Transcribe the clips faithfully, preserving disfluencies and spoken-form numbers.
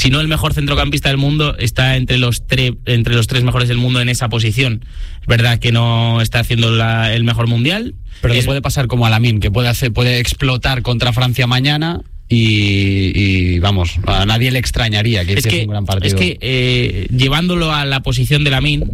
si no el mejor centrocampista del mundo, está entre los, tre- entre los tres mejores del mundo en esa posición. Es verdad que no está haciendo la, el mejor mundial. Pero es... le puede pasar como a Lamine, que puede, hacer, puede explotar contra Francia mañana y, y vamos, a nadie le extrañaría que hiciese un gran partido. Es que eh, llevándolo a la posición de Lamine,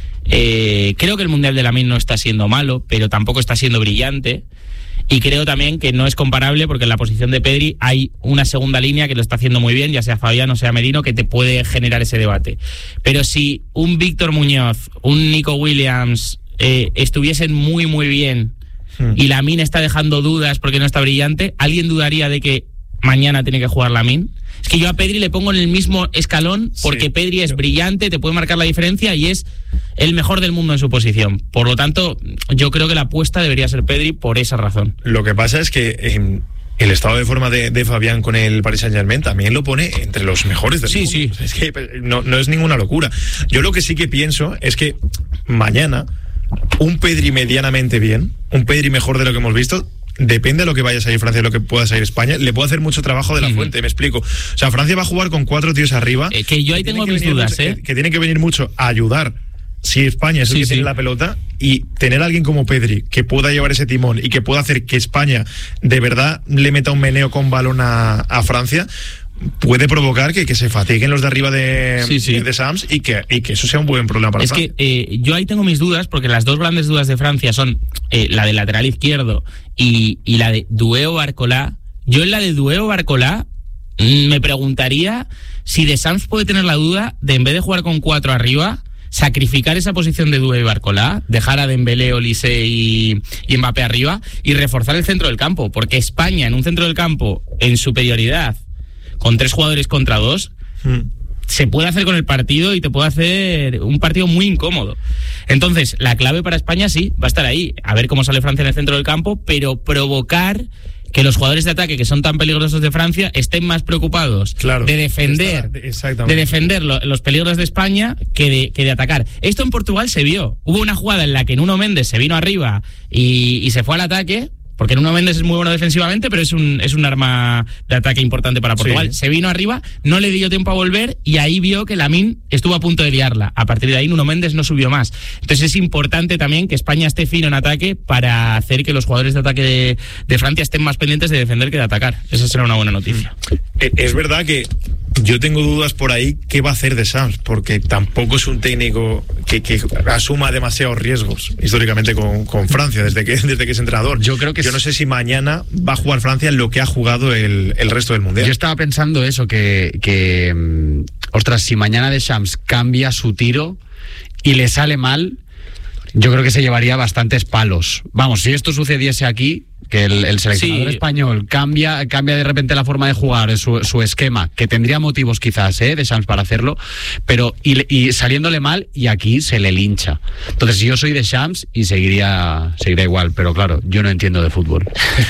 eh, creo que el mundial de Lamine no está siendo malo, pero tampoco está siendo brillante. Y creo también que no es comparable porque en la posición de Pedri hay una segunda línea que lo está haciendo muy bien, ya sea Fabián o sea Merino, que te puede generar ese debate. Pero si un Víctor Muñoz, un Nico Williams eh, estuviesen muy muy bien hmm. y Lamine está dejando dudas porque no está brillante, ¿alguien dudaría de que mañana tiene que jugar Lamine? Es que yo a Pedri le pongo en el mismo escalón porque sí, Pedri es brillante, te puede marcar la diferencia y es el mejor del mundo en su posición. Por lo tanto, yo creo que la apuesta debería ser Pedri por esa razón. Lo que pasa es que eh, el estado de forma de, de Fabián con el Paris Saint-Germain también lo pone entre los mejores del sí, mundo. Sí, sí. Es que no, no es ninguna locura. Yo lo que sí que pienso es que mañana un Pedri medianamente bien, un Pedri mejor de lo que hemos visto, depende de lo que vaya a salir Francia, de lo que pueda salir España, le puede hacer mucho trabajo de la uh-huh. fuente, me explico. O sea, Francia va a jugar con cuatro tíos arriba. Eh, que yo ahí que tengo mis dudas, mucho, ¿eh? Que, que tiene que venir mucho a ayudar si España es el sí, que sí. tiene la pelota, y tener a alguien como Pedri que pueda llevar ese timón y que pueda hacer que España de verdad le meta un meneo con balón a, a Francia, puede provocar que, que se fatiguen los de arriba de, sí, sí. de, de Sams y que, y que eso sea un buen problema para es Francia. Es que eh, yo ahí tengo mis dudas porque las dos grandes dudas de Francia son eh, la del lateral izquierdo y, y la de Dueo Barcolá. Yo en la de Dueo Barcolá mmm, me preguntaría si de Sams puede tener la duda de, en vez de jugar con cuatro arriba, sacrificar esa posición de Dueo y Barcolá, dejar a Dembélé, Olise y, y Mbappé arriba y reforzar el centro del campo, porque España en un centro del campo en superioridad con tres jugadores contra dos, hmm. se puede hacer con el partido y te puede hacer un partido muy incómodo. Entonces, la clave para España sí, va a estar ahí, a ver cómo sale Francia en el centro del campo, pero provocar que los jugadores de ataque que son tan peligrosos de Francia estén más preocupados claro, de defender está, de defender lo, los peligros de España que de, que de atacar. Esto en Portugal se vio. Hubo una jugada en la que Nuno Méndez se vino arriba y, y se fue al ataque, porque Nuno Méndez es muy bueno defensivamente, pero es un, es un arma de ataque importante para Portugal. Sí. Se vino arriba, no le dio tiempo a volver y ahí vio que Lamine estuvo a punto de liarla. A partir de ahí Nuno Méndez no subió más. Entonces es importante también que España esté fino en ataque para hacer que los jugadores de ataque de, de Francia estén más pendientes de defender que de atacar. Esa será una buena noticia. Es verdad que yo tengo dudas por ahí qué va a hacer de Sams, porque tampoco es un técnico que, que asuma demasiados riesgos históricamente con, con Francia desde que, desde que es entrenador. Yo creo que yo no sé si mañana va a jugar Francia lo que ha jugado el, el resto del mundial. Yo estaba pensando eso, que, que um, ostras, si mañana Deschamps cambia su tiro y le sale mal, yo creo que se llevaría bastantes palos. Vamos, si esto sucediese aquí, que el, el seleccionador sí. español cambia cambia de repente la forma de jugar, su, su esquema, que tendría motivos quizás, ¿eh? Deschamps para hacerlo, pero y, y saliéndole mal, y aquí se le lincha. Entonces yo soy Deschamps y seguiría, seguiría igual, pero claro, yo no entiendo de fútbol.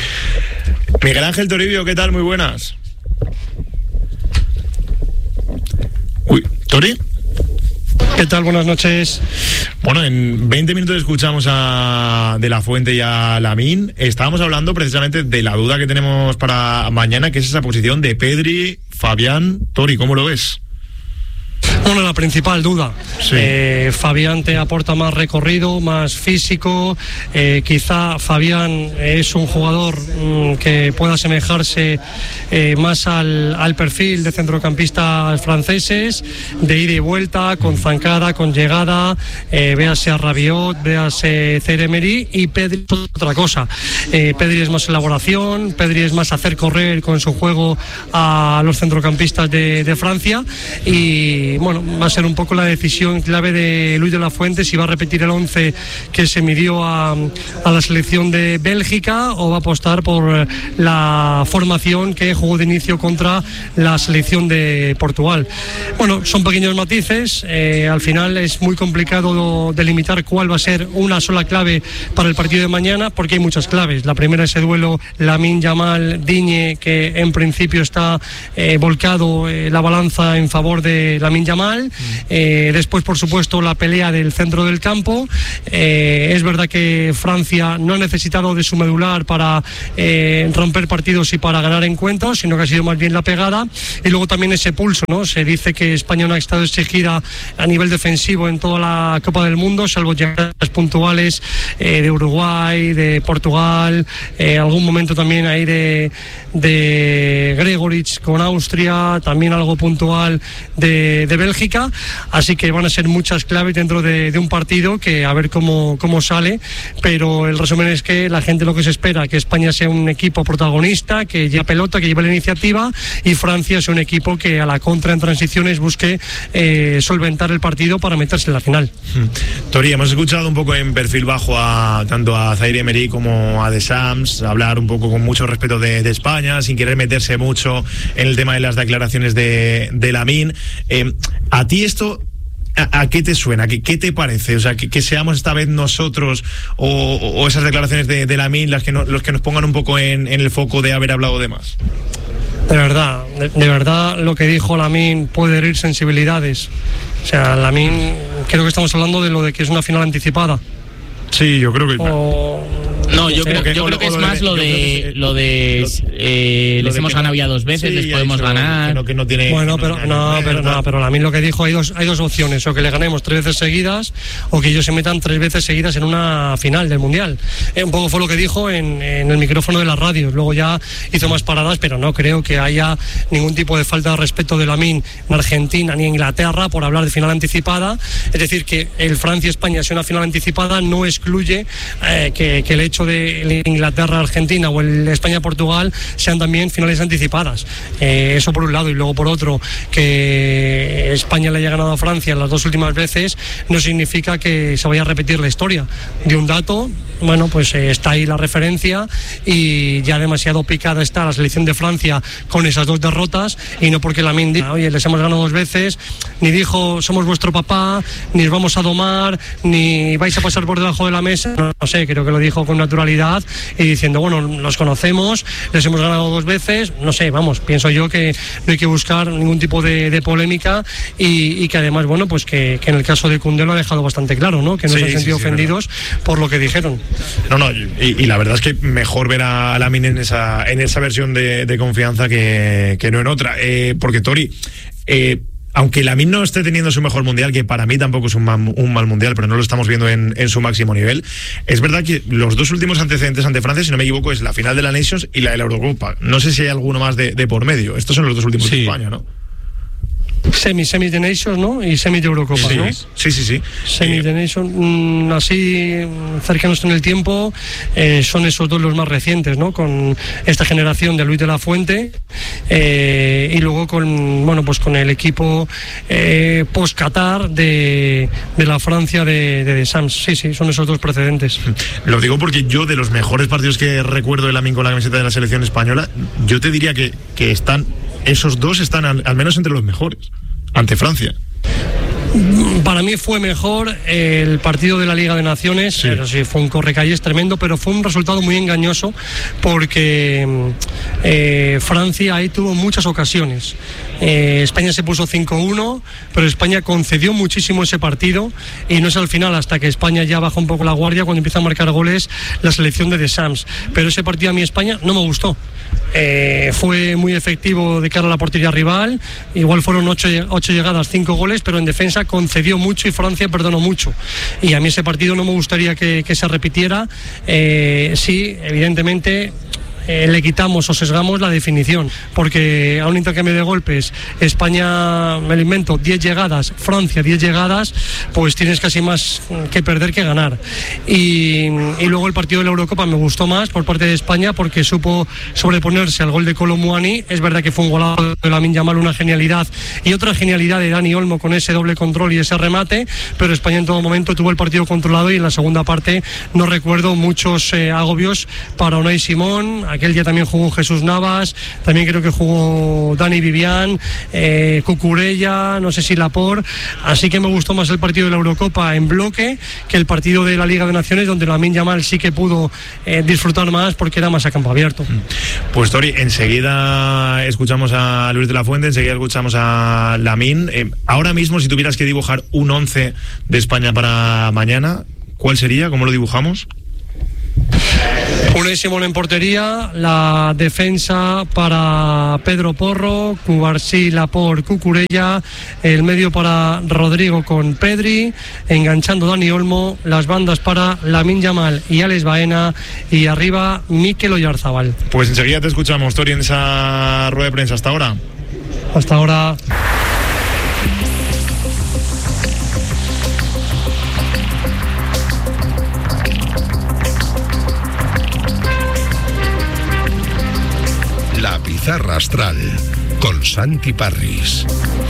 Miguel Ángel Toribio, ¿qué tal? Muy buenas. Uy, ¿Tori? ¿Qué tal? Buenas noches. Bueno, en veinte minutos escuchamos a De La Fuente y a Lamine. Estábamos hablando precisamente de la duda que tenemos para mañana, que es esa posición de Pedri, Fabián, Tori. ¿Cómo lo ves? Bueno, la principal duda. Sí. Eh, Fabián te aporta más recorrido, más físico. Eh, quizá Fabián es un jugador mmm, que pueda asemejarse eh, más al, al perfil de centrocampistas franceses, de ida y vuelta, con zancada, con llegada. Eh, véase a Rabiot, véase Zaire-Emery, y Pedri es otra cosa. Eh, Pedri es más elaboración, Pedri es más hacer correr con su juego a los centrocampistas de, de Francia. Y bueno, va a ser un poco la decisión clave de Luis de la Fuente, si va a repetir el once que se midió a, a la selección de Bélgica, o va a apostar por la formación que jugó de inicio contra la selección de Portugal. Bueno, son pequeños matices. Eh, al final es muy complicado delimitar cuál va a ser una sola clave para el partido de mañana, porque hay muchas claves. La primera, ese duelo Lamine Yamal-Digne, que en principio está eh, volcado eh, la balanza en favor de Lamine Yamal, Yamal. Eh, después, por supuesto, la pelea del centro del campo. Eh, es verdad que Francia no ha necesitado de su medular para eh, romper partidos y para ganar encuentros, sino que ha sido más bien la pegada. Y luego también ese pulso, ¿no? Se dice que España no ha estado exigida a nivel defensivo en toda la Copa del Mundo, salvo llegadas puntuales eh, de Uruguay, de Portugal, eh, algún momento también ahí de, de Gregoritsch con Austria, también algo puntual de, de Bélgica. Así que van a ser muchas claves dentro de, de un partido que a ver cómo, cómo sale, pero el resumen es que la gente lo que se espera, que España sea un equipo protagonista, que lleve pelota, que lleve la iniciativa, y Francia sea un equipo que a la contra en transiciones busque eh, solventar el partido para meterse en la final. Tori, hemos escuchado un poco en perfil bajo a tanto a Zaire Emery como a Deschamps hablar un poco con mucho respeto de, de España, sin querer meterse mucho en el tema de las declaraciones de, de Lamine. Eh, ¿A ti esto ¿A, a qué te suena? ¿Qué, qué te parece? O sea, que, que seamos esta vez nosotros o, o esas declaraciones de, de Lamine las que no, los que nos pongan un poco en, en el foco de haber hablado de más. De verdad, de, de verdad lo que dijo Lamine puede herir sensibilidades. O sea, Lamine, creo que estamos hablando de lo de que es una final anticipada. Sí, yo creo que... O... No, yo creo, yo creo que es más lo de lo de eh, les hemos ganado ya dos veces, les podemos ganar. Bueno, pero no, pero no, pero Lamine lo que dijo, hay dos hay dos opciones, o que le ganemos tres veces seguidas o que ellos se metan tres veces seguidas en una final del Mundial. Eh, un poco fue lo que dijo en, en el micrófono de las radios. Luego ya hizo más paradas, pero no creo que haya ningún tipo de falta de respeto de Lamine en Argentina ni en Inglaterra por hablar de final anticipada. Es decir, que el Francia-España sea una final anticipada no excluye eh, que, que el hecho de Inglaterra-Argentina o el España-Portugal sean también finales anticipadas. Eh, eso por un lado, y luego por otro, que España le haya ganado a Francia las dos últimas veces no significa que se vaya a repetir la historia. De un dato, bueno, pues eh, está ahí la referencia, y ya demasiado picada está la selección de Francia con esas dos derrotas, y no porque Lamine diga, oye, les hemos ganado dos veces, ni dijo somos vuestro papá, ni os vamos a domar, ni vais a pasar por debajo de la mesa. No, no sé, creo que lo dijo con naturalidad y diciendo, bueno, los conocemos, les hemos ganado dos veces, no sé, vamos, pienso yo que no hay que buscar ningún tipo de, de polémica, y, y que además, bueno, pues que, que en el caso de Koundé lo ha dejado bastante claro, ¿no? Que no sí, se han sentido sí, sí, ofendidos por lo que dijeron. No, no, y, y la verdad es que mejor ver a Lamine en esa, en esa versión de, de confianza que, que no en otra, eh, porque Tori, eh, aunque Lamine no esté teniendo su mejor mundial, que para mí tampoco es un mal, un mal mundial, pero no lo estamos viendo en, en su máximo nivel, es verdad que los dos últimos antecedentes ante Francia, si no me equivoco, es la final de la Nations y la de la Eurocopa. No sé si hay alguno más de, de por medio. Estos son los dos últimos sí. de España, ¿no? Semi, semi de Nations, ¿no? Y semi de Eurocopa, sí, ¿no? Sí, sí, sí. Semi de Nations, mmm, así cercanos en el tiempo, eh, son esos dos los más recientes, ¿no? Con esta generación de Luis de la Fuente, eh, y luego con, bueno, pues con el equipo eh, post-Qatar de, de la Francia de, de Deschamps. Sí, sí, son esos dos precedentes. Lo digo porque yo, de los mejores partidos que recuerdo de Lamine con la camiseta de la selección española, yo te diría que, que están... esos dos están al, al menos entre los mejores ante Francia. Para mí fue mejor el partido de la Liga de Naciones, sí. Pero sí, fue un correcalles tremendo, pero fue un resultado muy engañoso porque eh, Francia ahí tuvo muchas ocasiones. Eh, España se puso cinco uno, pero España concedió muchísimo ese partido, y no es al final, hasta que España ya baja un poco la guardia, cuando empieza a marcar goles la selección de Deschamps. Pero ese partido a mí España no me gustó. Eh, fue muy efectivo de cara a la portería rival, igual fueron ocho, ocho llegadas, cinco goles, pero en defensa concedió mucho y Francia perdonó mucho, y a mí ese partido no me gustaría que, que se repitiera. Eh, sí, evidentemente Eh, le quitamos o sesgamos la definición, porque a un intercambio de golpes, España, me lo invento, diez llegadas, Francia diez llegadas, pues tienes casi más que perder que ganar. Y, y luego el partido de la Eurocopa me gustó más por parte de España, porque supo sobreponerse al gol de Kolo Muani. Es verdad que fue un golazo de Lamine Yamal, una genialidad, y otra genialidad de Dani Olmo con ese doble control y ese remate, pero España en todo momento tuvo el partido controlado, y en la segunda parte no recuerdo muchos eh, agobios para Unai Simón, aquel día también jugó Jesús Navas, también creo que jugó Dani Vivian, eh, Cucurella, no sé si Laporte, así que me gustó más el partido de la Eurocopa en bloque que el partido de la Liga de Naciones, donde Lamine Yamal sí que pudo eh, disfrutar más porque era más a campo abierto. Pues Tori, enseguida escuchamos a Luis de la Fuente, enseguida escuchamos a Lamine. Eh, ahora mismo, si tuvieras que dibujar un once de España para mañana, ¿cuál sería? ¿Cómo lo dibujamos? Unai Simón en portería, la defensa para Pedro Porro, Cubarsí, Laporte, Cucurella, el medio para Rodrigo con Pedri, enganchando Dani Olmo, las bandas para Lamine Yamal y Alex Baena, y arriba Mikel Oyarzabal. Pues enseguida te escuchamos, Tori, en esa rueda de prensa. Hasta ahora. Hasta ahora. La Pizarra Astral con Santi Parris.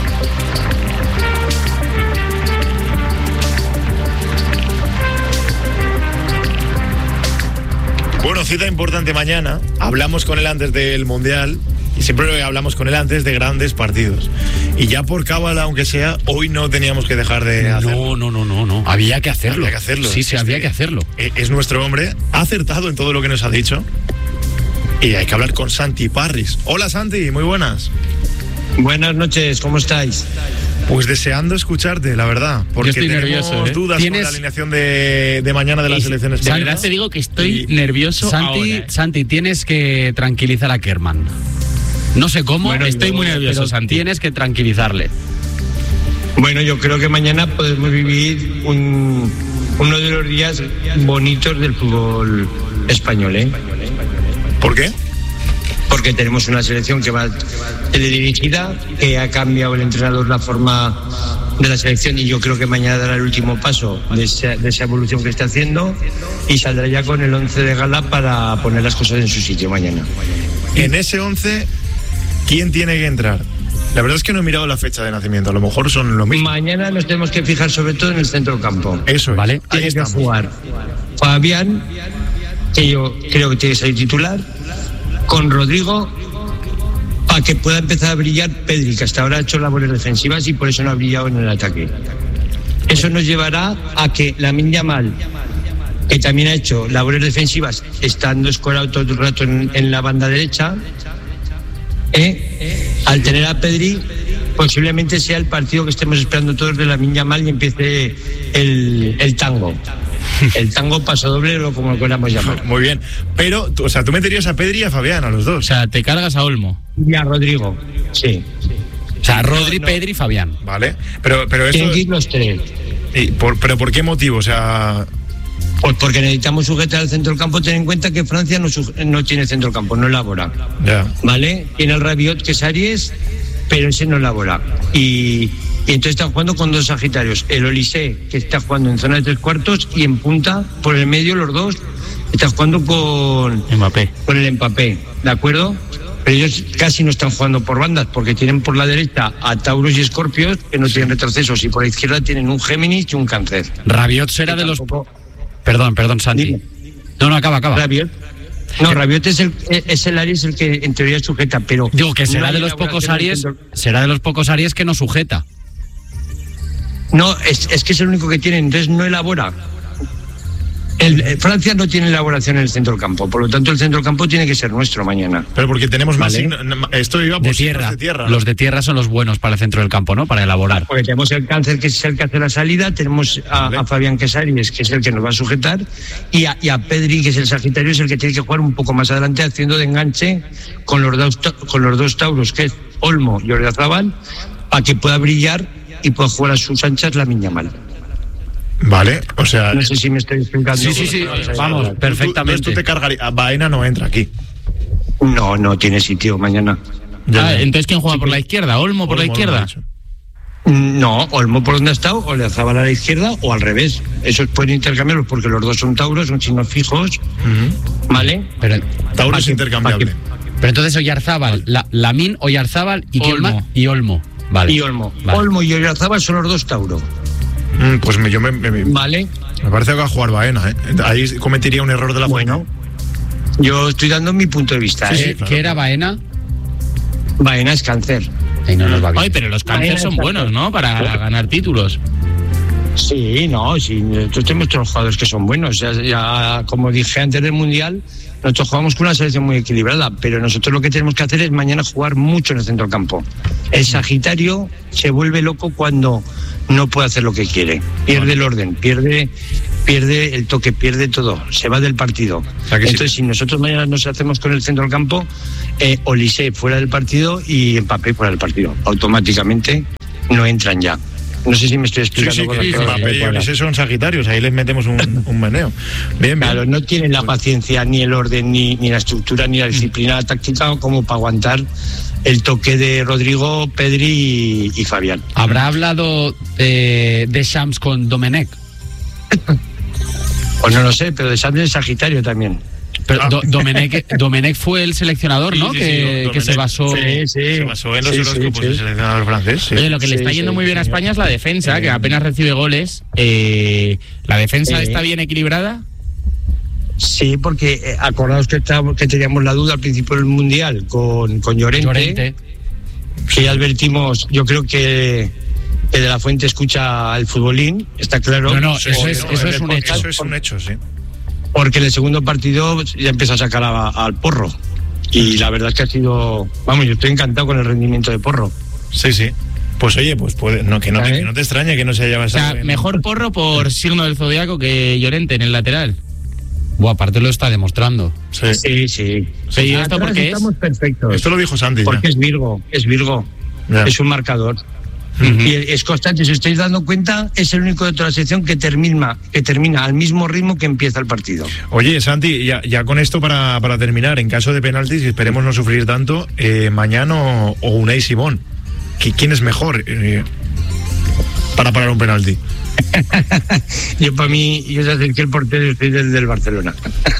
Bueno, cita importante mañana. Hablamos con él antes del Mundial y siempre hablamos con él antes de grandes partidos. Y ya por cábala, aunque sea, hoy no teníamos que dejar de hacerlo. No, no, no, no, no. Había que hacerlo. Había que hacerlo. Sí, sí, Este había que hacerlo. Es nuestro hombre, ha acertado en todo lo que nos ha dicho. Y hay que hablar con Santi Parris. Hola Santi, muy buenas. Buenas noches, ¿cómo estáis? Pues deseando escucharte, la verdad. Porque Yo estoy tenemos nervioso, ¿eh? dudas sobre la alineación de, de mañana de las selecciones. De verdad te digo que estoy y, nervioso Santi, ahora, ¿eh? Santi, tienes que tranquilizar a Kerman. No sé cómo, bueno, estoy muy nervioso, pero Santi. Tienes que tranquilizarle. Bueno, yo creo que mañana podemos vivir un, uno de los días bonitos del fútbol español, ¿eh? ¿Por qué? Porque tenemos una selección que va teledirigida, que ha cambiado el entrenador la forma de la selección, y yo creo que mañana dará el último paso de esa, de esa evolución que está haciendo y saldrá ya con el once de gala para poner las cosas en su sitio mañana. En ese once, ¿quién tiene que entrar? La verdad es que no he mirado la fecha de nacimiento, a lo mejor son lo mismo. Mañana nos tenemos que fijar sobre todo en el centro del campo. Eso es. Vale. Tiene Ahí que estamos. jugar Fabián, que yo creo que tiene que ser titular, con Rodrigo, para que pueda empezar a brillar Pedri, que hasta ahora ha hecho labores defensivas y por eso no ha brillado en el ataque. Eso nos llevará a que Lamine Yamal, que también ha hecho labores defensivas estando escorado todo el rato en, en la banda derecha, ¿eh? al tener a Pedri, posiblemente sea el partido que estemos esperando todos de Lamine Yamal y empiece el, el tango. El tango paso doble, o como lo queramos llamar. Muy bien. Pero, tú, o sea, tú meterías a Pedri y a Fabián, a los dos. O sea, te cargas a Olmo. Y a Rodrigo, sí. O sea, Rodri, no. Pedri, Fabián. Vale. Pero, pero Tienen esto. que ir los tres. Y por, ¿Pero por qué motivo? O sea. Pues porque necesitamos sujetar el centro del campo. Ten en cuenta que Francia no, no tiene centro del campo, no elabora. Ya. ¿Vale? Tiene el Rabiot, que es Aries, pero ese no elabora. Y. Y entonces están jugando con dos sagitarios. El Olise, que está jugando en zona de tres cuartos, y en punta, por el medio, los dos, están jugando con Mbappé. Con el Mbappé, ¿de acuerdo? Pero ellos casi no están jugando por bandas, porque tienen por la derecha a Tauros y Escorpios, que no tienen retrocesos, y por la izquierda tienen un Géminis y un Cáncer. Rabiot será de los... Tampoco... Perdón, perdón, Santi. Dime. No, no, acaba, acaba. Rabiot. No, Rabiot es el, es el Aries el que en teoría sujeta, pero... Digo que será no de hay los pocos elaboración Aries, del centro- será de los pocos Aries que no sujeta. No, es, es que es el único que tiene, entonces no elabora. El, el, Francia no tiene elaboración en el centro del campo, por lo tanto el centro del campo tiene que ser nuestro mañana. Pero porque tenemos más Vale. signo- Esto iba por De signos tierra. de tierra. Los de tierra son los buenos para el centro del campo, ¿no? Para elaborar. Porque tenemos el Cáncer, que es el que hace la salida, tenemos a, Vale. a Fabián Quesaries, que es el que nos va a sujetar, y a, y a Pedri, que es el Sagitario, es el que tiene que jugar un poco más adelante haciendo de enganche con los dos, con los dos Tauros, que es Olmo y Oyarzabal, para que pueda brillar y pueda jugar a sus anchas Lamine Yamal. Vale, o sea. No sé si me estoy explicando. Sí, sí, sí. Vamos, tú- tú- perfectamente. Entonces tú te cargarías. Baena no entra aquí. No, no tiene sitio mañana. Ya, Ah, ya. entonces, ¿quién juega por la izquierda? ¿Olmo por la Olmo, izquierda? Olmo, dicho. No, Olmo por donde ha estado, o le Zabal a la izquierda, o al revés. Esos pueden intercambiarlos porque los dos son Tauros, son signos fijos, Ujú. ¿vale? Pero, Tauro Pa' es que- intercambiable. pa' pero entonces Oyarzábal, la, Lamine, Oyarzábal y quién Olmo. más? Y Olmo. Vale. Y Olmo. Vale. Olmo y Oyarzabal son los dos Tauro, Mm, Pues me, yo me, me, me ¿vale? parece que va a jugar Baena, ¿eh? Ahí cometería un error de la Bueno, Yo estoy dando mi punto de vista. Sí, ¿eh? sí, claro. ¿Qué era Baena? Baena es cáncer. Ahí no nos va bien. Ay, pero los cánceres son buenos, ¿no? Para ganar títulos. Sí, no, sí, nosotros tenemos todos los jugadores que son buenos. Ya, ya, como dije antes del Mundial, nosotros jugamos con una selección muy equilibrada, pero nosotros lo que tenemos que hacer es mañana jugar mucho en el centro del campo. El Sagitario se vuelve loco cuando no puede hacer lo que quiere. Pierde el orden, pierde, pierde el toque, pierde todo, se va del partido. O sea que Entonces, sí. si nosotros mañana nos hacemos con el centro del campo, eh, Olise fuera del partido y Mbappé fuera del partido. Automáticamente no entran ya. No sé si me estoy Sí, explicando. sí, con que las palabras. Mbappé y Olise son sagitarios, ahí les metemos un, un meneo. Bien, bien. Claro, no tienen la paciencia, ni el orden, ni, ni la estructura, ni la disciplina táctica como para aguantar el toque de Rodrigo, Pedri y, y Fabián. ¿Habrá hablado de, de Shams con Domenech? Pues no lo sé, pero de Sandro es Sagitario también. Pero Do- Domenech, Domenech fue el seleccionador, ¿no? Sí, sí, que, sí, que Domenech. se basó. Sí, sí. Se basó en los Sí, horóscopos sí, del sí. seleccionador francés. Sí. Oye, lo que le Sí, está yendo sí, muy bien a señor. España es la defensa, que apenas recibe goles. Eh, ¿La defensa Sí. está bien equilibrada? Sí, porque eh, acordaos que, estábamos- que teníamos la duda al principio del Mundial con, con Llorente, Llorente. que ya advertimos, yo creo que, que De La Fuente escucha el futbolín, está claro. No, no, Sí, eso sí, es- no, eso el- es un hecho. Eso es un hecho, sí. Porque en el segundo partido ya empieza a sacar a- al Porro. Y la verdad es que ha sido, vamos, yo estoy encantado con el rendimiento de Porro. Sí, sí. Pues oye, pues puede, no, que, no te, ¿Eh? que no te extrañe que no se haya O basado sea, en- mejor Porro por signo del zodiaco que Llorente en el lateral. Buah, aparte lo está demostrando. Sí. Sí, sí. Pero ¿y esto Atrás por qué es? estamos perfectos. Esto lo dijo Santi. ya. Porque es Virgo, es Virgo. Ya. Es un marcador. Ujú. Y es constante, si os estáis dando cuenta, es el único de toda la sección que termina, que termina al mismo ritmo que empieza el partido. Oye, Santi, ya, ya con esto para, para terminar, en caso de penaltis, y esperemos no sufrir tanto, eh, Mañana o, o Unai Simón, ¿qui- ¿quién es mejor eh, para parar un penalti? Yo para mí, yo sé que el portero soy del, del Barcelona.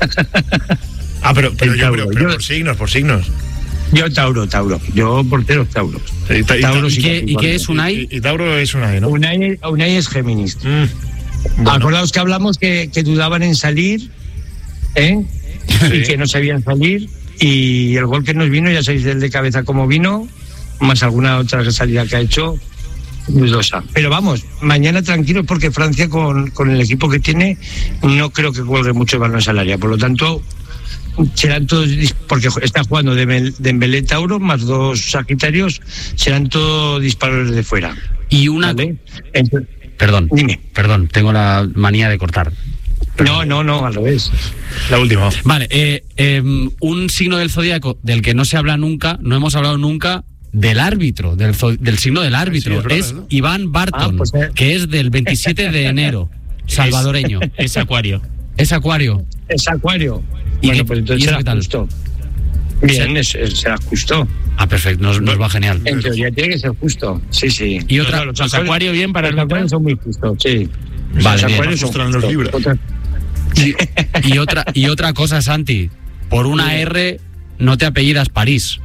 Ah, pero, pero, El yo, pero, Tauro. pero Yo- por signos, por signos. Yo Tauro, Tauro. Yo portero Tauro. Y, ta- y ta- Tauro ¿Y sí qué, que ¿y qué es Unai? y- y Tauro es Unai, ¿no? Unai, Unai es Géminis. Mm, bueno. Acordaos que hablamos que, que dudaban en salir, ¿eh? Y que no sabían salir. Y el gol que nos vino, ya sabéis del de cabeza cómo vino, más alguna otra salida que ha hecho, dudosa. Pero vamos, mañana tranquilos porque Francia con, con el equipo que tiene no creo que cuelgue muchos balones al área. Por lo tanto, serán todos, dis- porque está jugando Dembélé, Dembélé Tauro, más dos Sagitarios, serán todos disparos de fuera. Y una. ¿Vale? Entonces, Perdón, dime. perdón, tengo la manía de cortar. No, no, no, al revés. La última. Vale, eh, eh, un signo del zodiaco del que no se habla nunca, no hemos hablado nunca del árbitro, del, zo- del signo del árbitro. Sí, es verdad, es ¿no? Iván Barton, Ah, pues, eh. que es del veintisiete de enero, salvadoreño. Es Acuario. Es Acuario. Es Acuario. ¿Y Bueno, qué- pues y entonces eso será qué tal? justo. Bien, es, es- será justo. Ah, perfecto, nos, nos va genial. En teoría tiene que ser justo. Sí, sí. Y otra- Los ¿Los Acuario bien para los el acuarios son muy justos, sí. Vale, los bien. acuarios son Justos en los justos. libros. Otra- Y, y otra, y otra cosa, Santi, por una R no te apellidas París.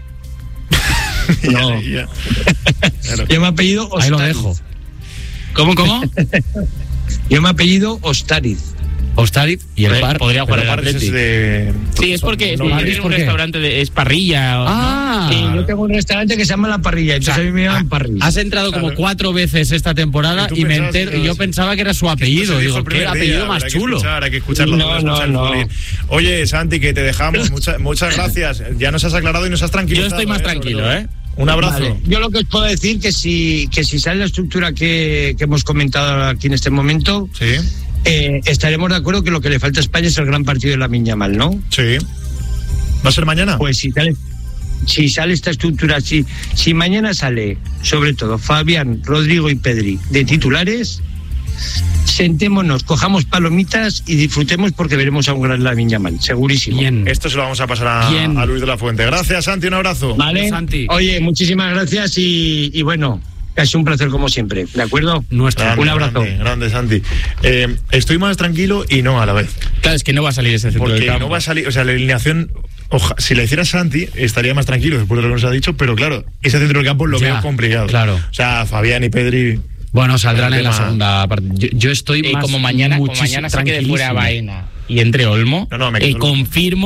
No. Ya, ya. Claro. Yo me apellido Ostariz. Ahí lo dejo. ¿Cómo, cómo? Yo me apellido Ostariz. Ostariz y el Podría- par. podría jugar Pero el París es Atleti. de... Sí, es porque No, sí, París, tiene un ¿por qué? restaurante de es parrilla. ¿no? Ah, Sí, yo tengo un restaurante que se llama La Parrilla, entonces O sea, a mí me llaman Parris. has entrado como Claro. cuatro veces esta temporada Y tú y, me pensabas enter- que y yo sí. pensaba que era su apellido. Se dijo Digo, el qué primer apellido día, más hay que chulo. escuchar, hay que escucharlo. No, no, no. Oye, Santi, que te dejamos. Mucha- muchas gracias. Ya nos has aclarado y nos has Yo tranquilizado. estoy más eh, sobre tranquilo, todo. ¿eh? Un abrazo. Vale. Yo lo que os puedo decir que si que si sale la estructura que, que hemos comentado aquí en este momento, Sí, eh, estaremos de acuerdo que lo que le falta a España es el gran partido de la Mal, ¿no? sí. ¿Va a ser mañana? Pues si sale, si sale esta estructura, si, si mañana sale, sobre todo, Fabián, Rodrigo y Pedri de titulares, sentémonos, cojamos palomitas y disfrutemos porque veremos a un gran Lamine Yamal, segurísimo. Bien. Esto se lo vamos a pasar a, Bien. a Luis de la Fuente. Gracias, Santi. Un abrazo. ¿Vale? Santi. Oye, muchísimas gracias y, y bueno, casi un placer como siempre, ¿de acuerdo? Nuestro. Grande, Un abrazo. Grande, grande, Santi. Eh, estoy más tranquilo y no a la vez. Claro, es que no va a salir ese centro del Porque campo. no va a salir, o sea, la alineación, oja- si la hiciera Santi, estaría más tranquilo después de lo que nos ha dicho, pero claro, ese centro del campo lo Ya, veo complicado. claro. O sea, Fabián y Pedri. Bueno, saldrán El en la tema- segunda parte. Yo, yo estoy Y más como mañana, como muchísimo mañana se quede fuera tranquilísimo. Baena y entre Olmo, No, no, me eh, quedo- confirmo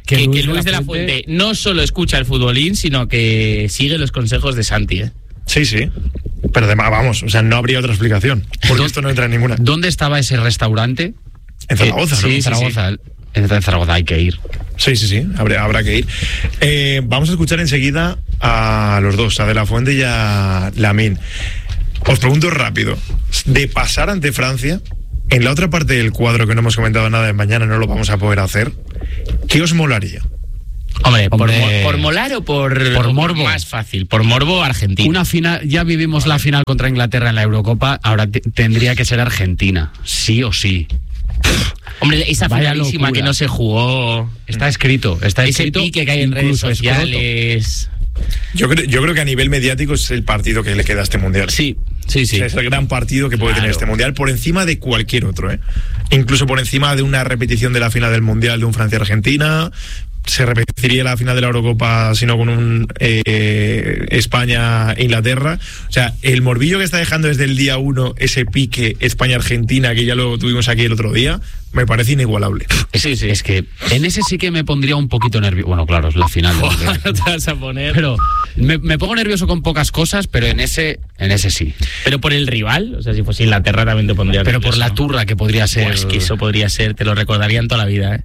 que, que, que Luis de la Fuente no solo escucha el futbolín, sino que sigue los consejos de Santi, ¿eh? Sí, sí. Pero además, vamos, o sea, no habría otra explicación. Porque esto no entra en ninguna. ¿Dónde estaba ese restaurante? En Zaragoza, eh, ¿no? Sí, Zaragoza. Sí, sí. En Zaragoza hay que ir. Sí, sí, sí, habrá, habrá que ir. Eh, vamos a escuchar enseguida a los dos, a De la Fuente y a Lamine. Os pregunto rápido, de pasar ante Francia, en la otra parte del cuadro que no hemos comentado nada de mañana, no lo vamos a poder hacer, ¿qué os molaría? Hombre, por, Hombre, por molar o por, por o morbo. Más fácil, por morbo Argentina. Una final, ya vivimos la final contra Inglaterra en la Eurocopa, ahora t- tendría que ser Argentina, sí o sí. Hombre, esa Vaya finalísima locura. que no se jugó. Está escrito, está Ese escrito. pique que hay en redes incluso escroto. sociales. Yo creo, yo creo que a nivel mediático es el partido que le queda a este mundial. Sí, sí, sí. O sea, es el gran partido que puede Claro. tener este mundial, por encima de cualquier otro, ¿eh? Incluso por encima de una repetición de la final del mundial de un Francia-Argentina. Se repetiría la final de la Eurocopa, sino con un eh, España-Inglaterra. O sea, el morbillo que está dejando desde el día uno ese pique España-Argentina, que ya lo tuvimos aquí el otro día, me parece inigualable. Sí, sí. Es que en ese sí que me pondría un poquito nervioso. Bueno, claro, es la final. del mundial. No te vas a poner. Pero me, me pongo nervioso con pocas cosas, pero en ese, en ese sí. Pero por el rival, o sea, si fuese Inglaterra también te pondría Pero nervioso. por la turra que podría ser. Pues que eso podría ser, te lo recordarían toda la vida, ¿eh?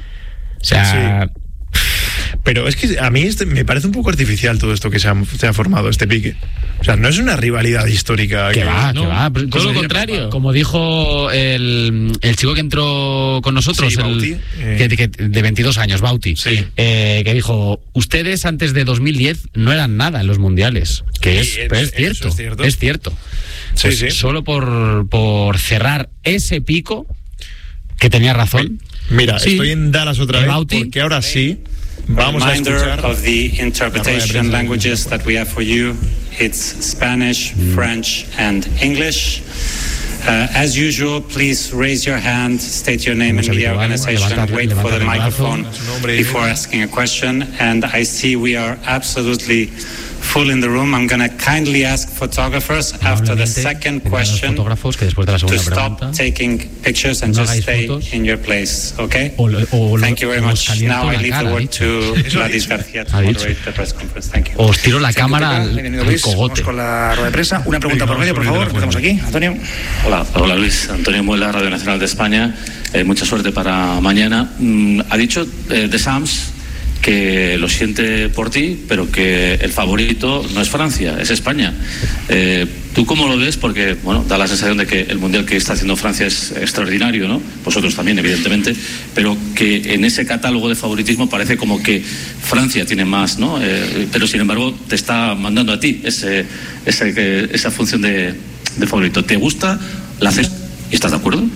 O sea. Sí. Pero es que a mí este, me parece un poco artificial todo esto que se ha, se ha formado, este pique. O sea, no es una rivalidad histórica. Que que va, no, que va. todo Como lo di- contrario. Como dijo el, el chico que entró con nosotros, Sí, el- Bauti, eh. que, que- de veintidós años, Bauti, Sí. eh, que dijo, ustedes antes de dos mil diez no eran nada en los mundiales. Que Sí, es, pero es eso cierto, es cierto. es cierto. Sí, Pues sí. Solo por, por cerrar ese pico, que tenía razón. Mira, Sí. estoy en Dallas otra ¿El vez, Bauti? porque ahora sí vamos a Reminder escuchar of the interpretation languages that we have for you. It's Spanish, French, and English. Uh, as usual, please raise your hand, state your name Como and es media habitual, organization, levantar- wait for the levantar el brazo. microphone Su nombre y- before asking a question. And I see we are absolutely full in the room. I'm going to kindly ask photographers after the Amablemente, second pedir a los question fotógrafos que después de la to segunda stop pregunta taking pictures and no just hagáis stay fotos. in your place, okay? O lo- o lo- Thank you very os much. caliento Now I la leave cara, the ha word dicho. to Eso ha Gladys dicho. García to Ha dicho. moderate the press conference. Thank you. os tiro la Thank you, cámara Pepa. al, Bienvenido, al Luis. cogote. Vamos con la rueda de prensa. Una pregunta Venga, por medio, por vamos favor. con el Empezamos aquí. Antonio. Hola, hola Luis, Antonio Muela, Radio Nacional de España. Eh, mucha suerte para mañana. Mm, ha dicho eh, de Sams que lo siente por ti, pero que el favorito no es Francia, es España. Eh, ¿Tú cómo lo ves? Porque, bueno, da la sensación de que el Mundial que está haciendo Francia es extraordinario, ¿no? Vosotros también, evidentemente, pero que en ese catálogo de favoritismo parece como que Francia tiene más, ¿no? Eh, pero, sin embargo, te está mandando a ti ese, ese, que- esa función de, de favorito. ¿Te gusta? ¿La haces? ¿Y estás de acuerdo?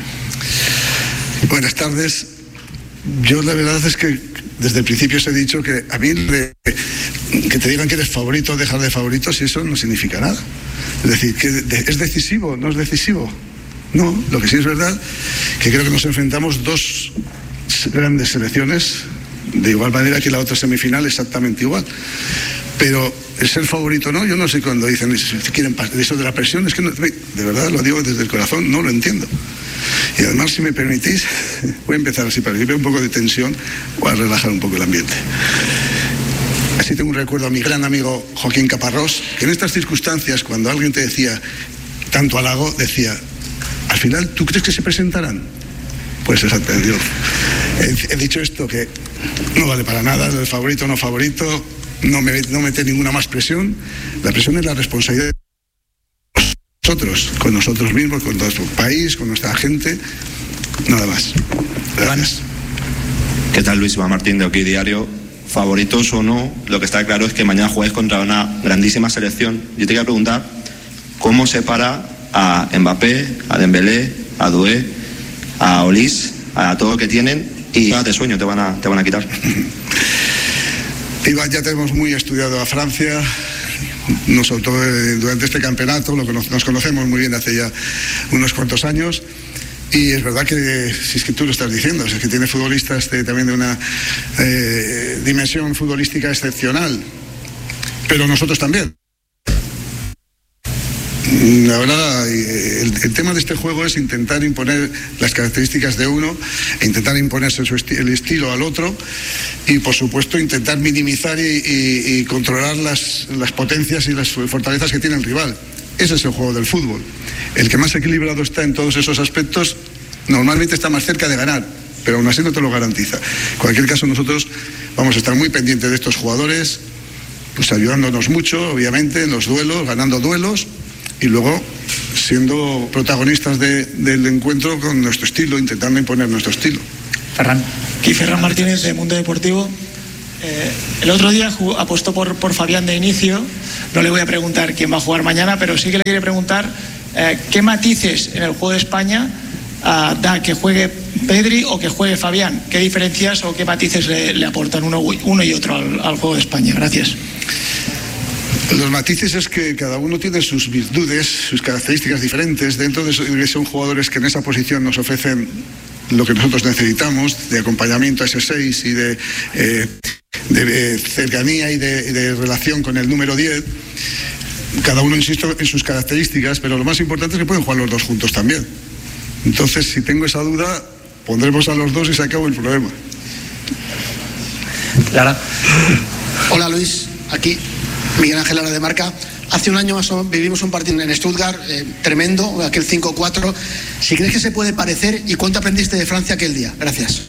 Buenas tardes. Yo la verdad es que desde el principio os he dicho que a mí de- que te digan que eres favorito o dejar de favoritos, eso no significa nada. Es decir, que de- es decisivo, no es decisivo. No, lo que sí es verdad que creo que nos enfrentamos dos grandes selecciones de igual manera que la otra semifinal exactamente igual. Pero el ser favorito no, yo no sé cuando dicen si quieren pa- eso de la presión, es que no- de verdad lo digo desde el corazón, no lo entiendo. Y además, si me permitís, voy a empezar así para que vea un poco de tensión, voy a relajar un poco el ambiente. Así tengo un recuerdo a mi gran amigo Joaquín Caparrós, que en estas circunstancias, cuando alguien te decía tanto halago, decía, al final, ¿tú crees que se presentarán? Pues exactamente, yo he, he dicho esto, que no vale para nada, el favorito o no favorito, no, me, no meter ninguna más presión, la presión es la responsabilidad de nosotros, con nosotros mismos, con nuestro país, con nuestra gente, nada más. Gracias. ¿Qué tal, Luis? Iván Martín de OK Diario. Favoritos o no, lo que está claro es que mañana jugáis contra una grandísima selección. Yo te quería preguntar cómo separa a Mbappé, a Dembélé, a Doué, a Olís, a todo lo que tienen, y de sueño te van a, te van a quitar. Iván, ya tenemos muy estudiado a Francia, nos soltó eh, durante este campeonato, lo que nos, nos conocemos muy bien hace ya unos cuantos años. Y es verdad que, si es que tú lo estás diciendo, es que tiene futbolistas de, también de una eh, dimensión futbolística excepcional, pero nosotros también. La verdad, el, el tema de este juego es intentar imponer las características de uno e intentar imponerse su esti- el estilo al otro y, por supuesto, intentar minimizar y, y, y controlar las, las potencias y las fortalezas que tiene el rival. Ese es el juego del fútbol. El que más equilibrado está en todos esos aspectos normalmente está más cerca de ganar, pero aún así no te lo garantiza. En cualquier caso, nosotros vamos a estar muy pendientes de estos jugadores, pues ayudándonos mucho, obviamente, en los duelos, ganando duelos y luego siendo protagonistas de, del encuentro con nuestro estilo, intentando imponer nuestro estilo. Ferran. Aquí Ferran Martínez de Mundo Deportivo. Eh, el otro día jugó, apostó por, por Fabián de inicio. No le voy a preguntar quién va a jugar mañana, pero sí que le quiero preguntar eh, qué matices en el juego de España uh, da que juegue Pedri o que juegue Fabián. ¿Qué diferencias o qué matices le, le aportan uno, uno y otro al, al juego de España? Gracias. Los matices es que cada uno tiene sus virtudes, sus características diferentes. Dentro de eso, son jugadores que en esa posición nos ofrecen lo que nosotros necesitamos, de acompañamiento a ese seis y de, eh, de cercanía y de, de relación con el número diez. Cada uno, insisto, en sus características, pero lo más importante es que pueden jugar los dos juntos también. Entonces, si tengo esa duda, pondremos a los dos y se acabó el problema. Lara. Hola Luis, aquí Miguel Ángel Lara de Marca. Hace un año vivimos un partido en Stuttgart eh, tremendo, aquel cinco cuatro. Si crees que se puede parecer y cuánto aprendiste de Francia aquel día. Gracias.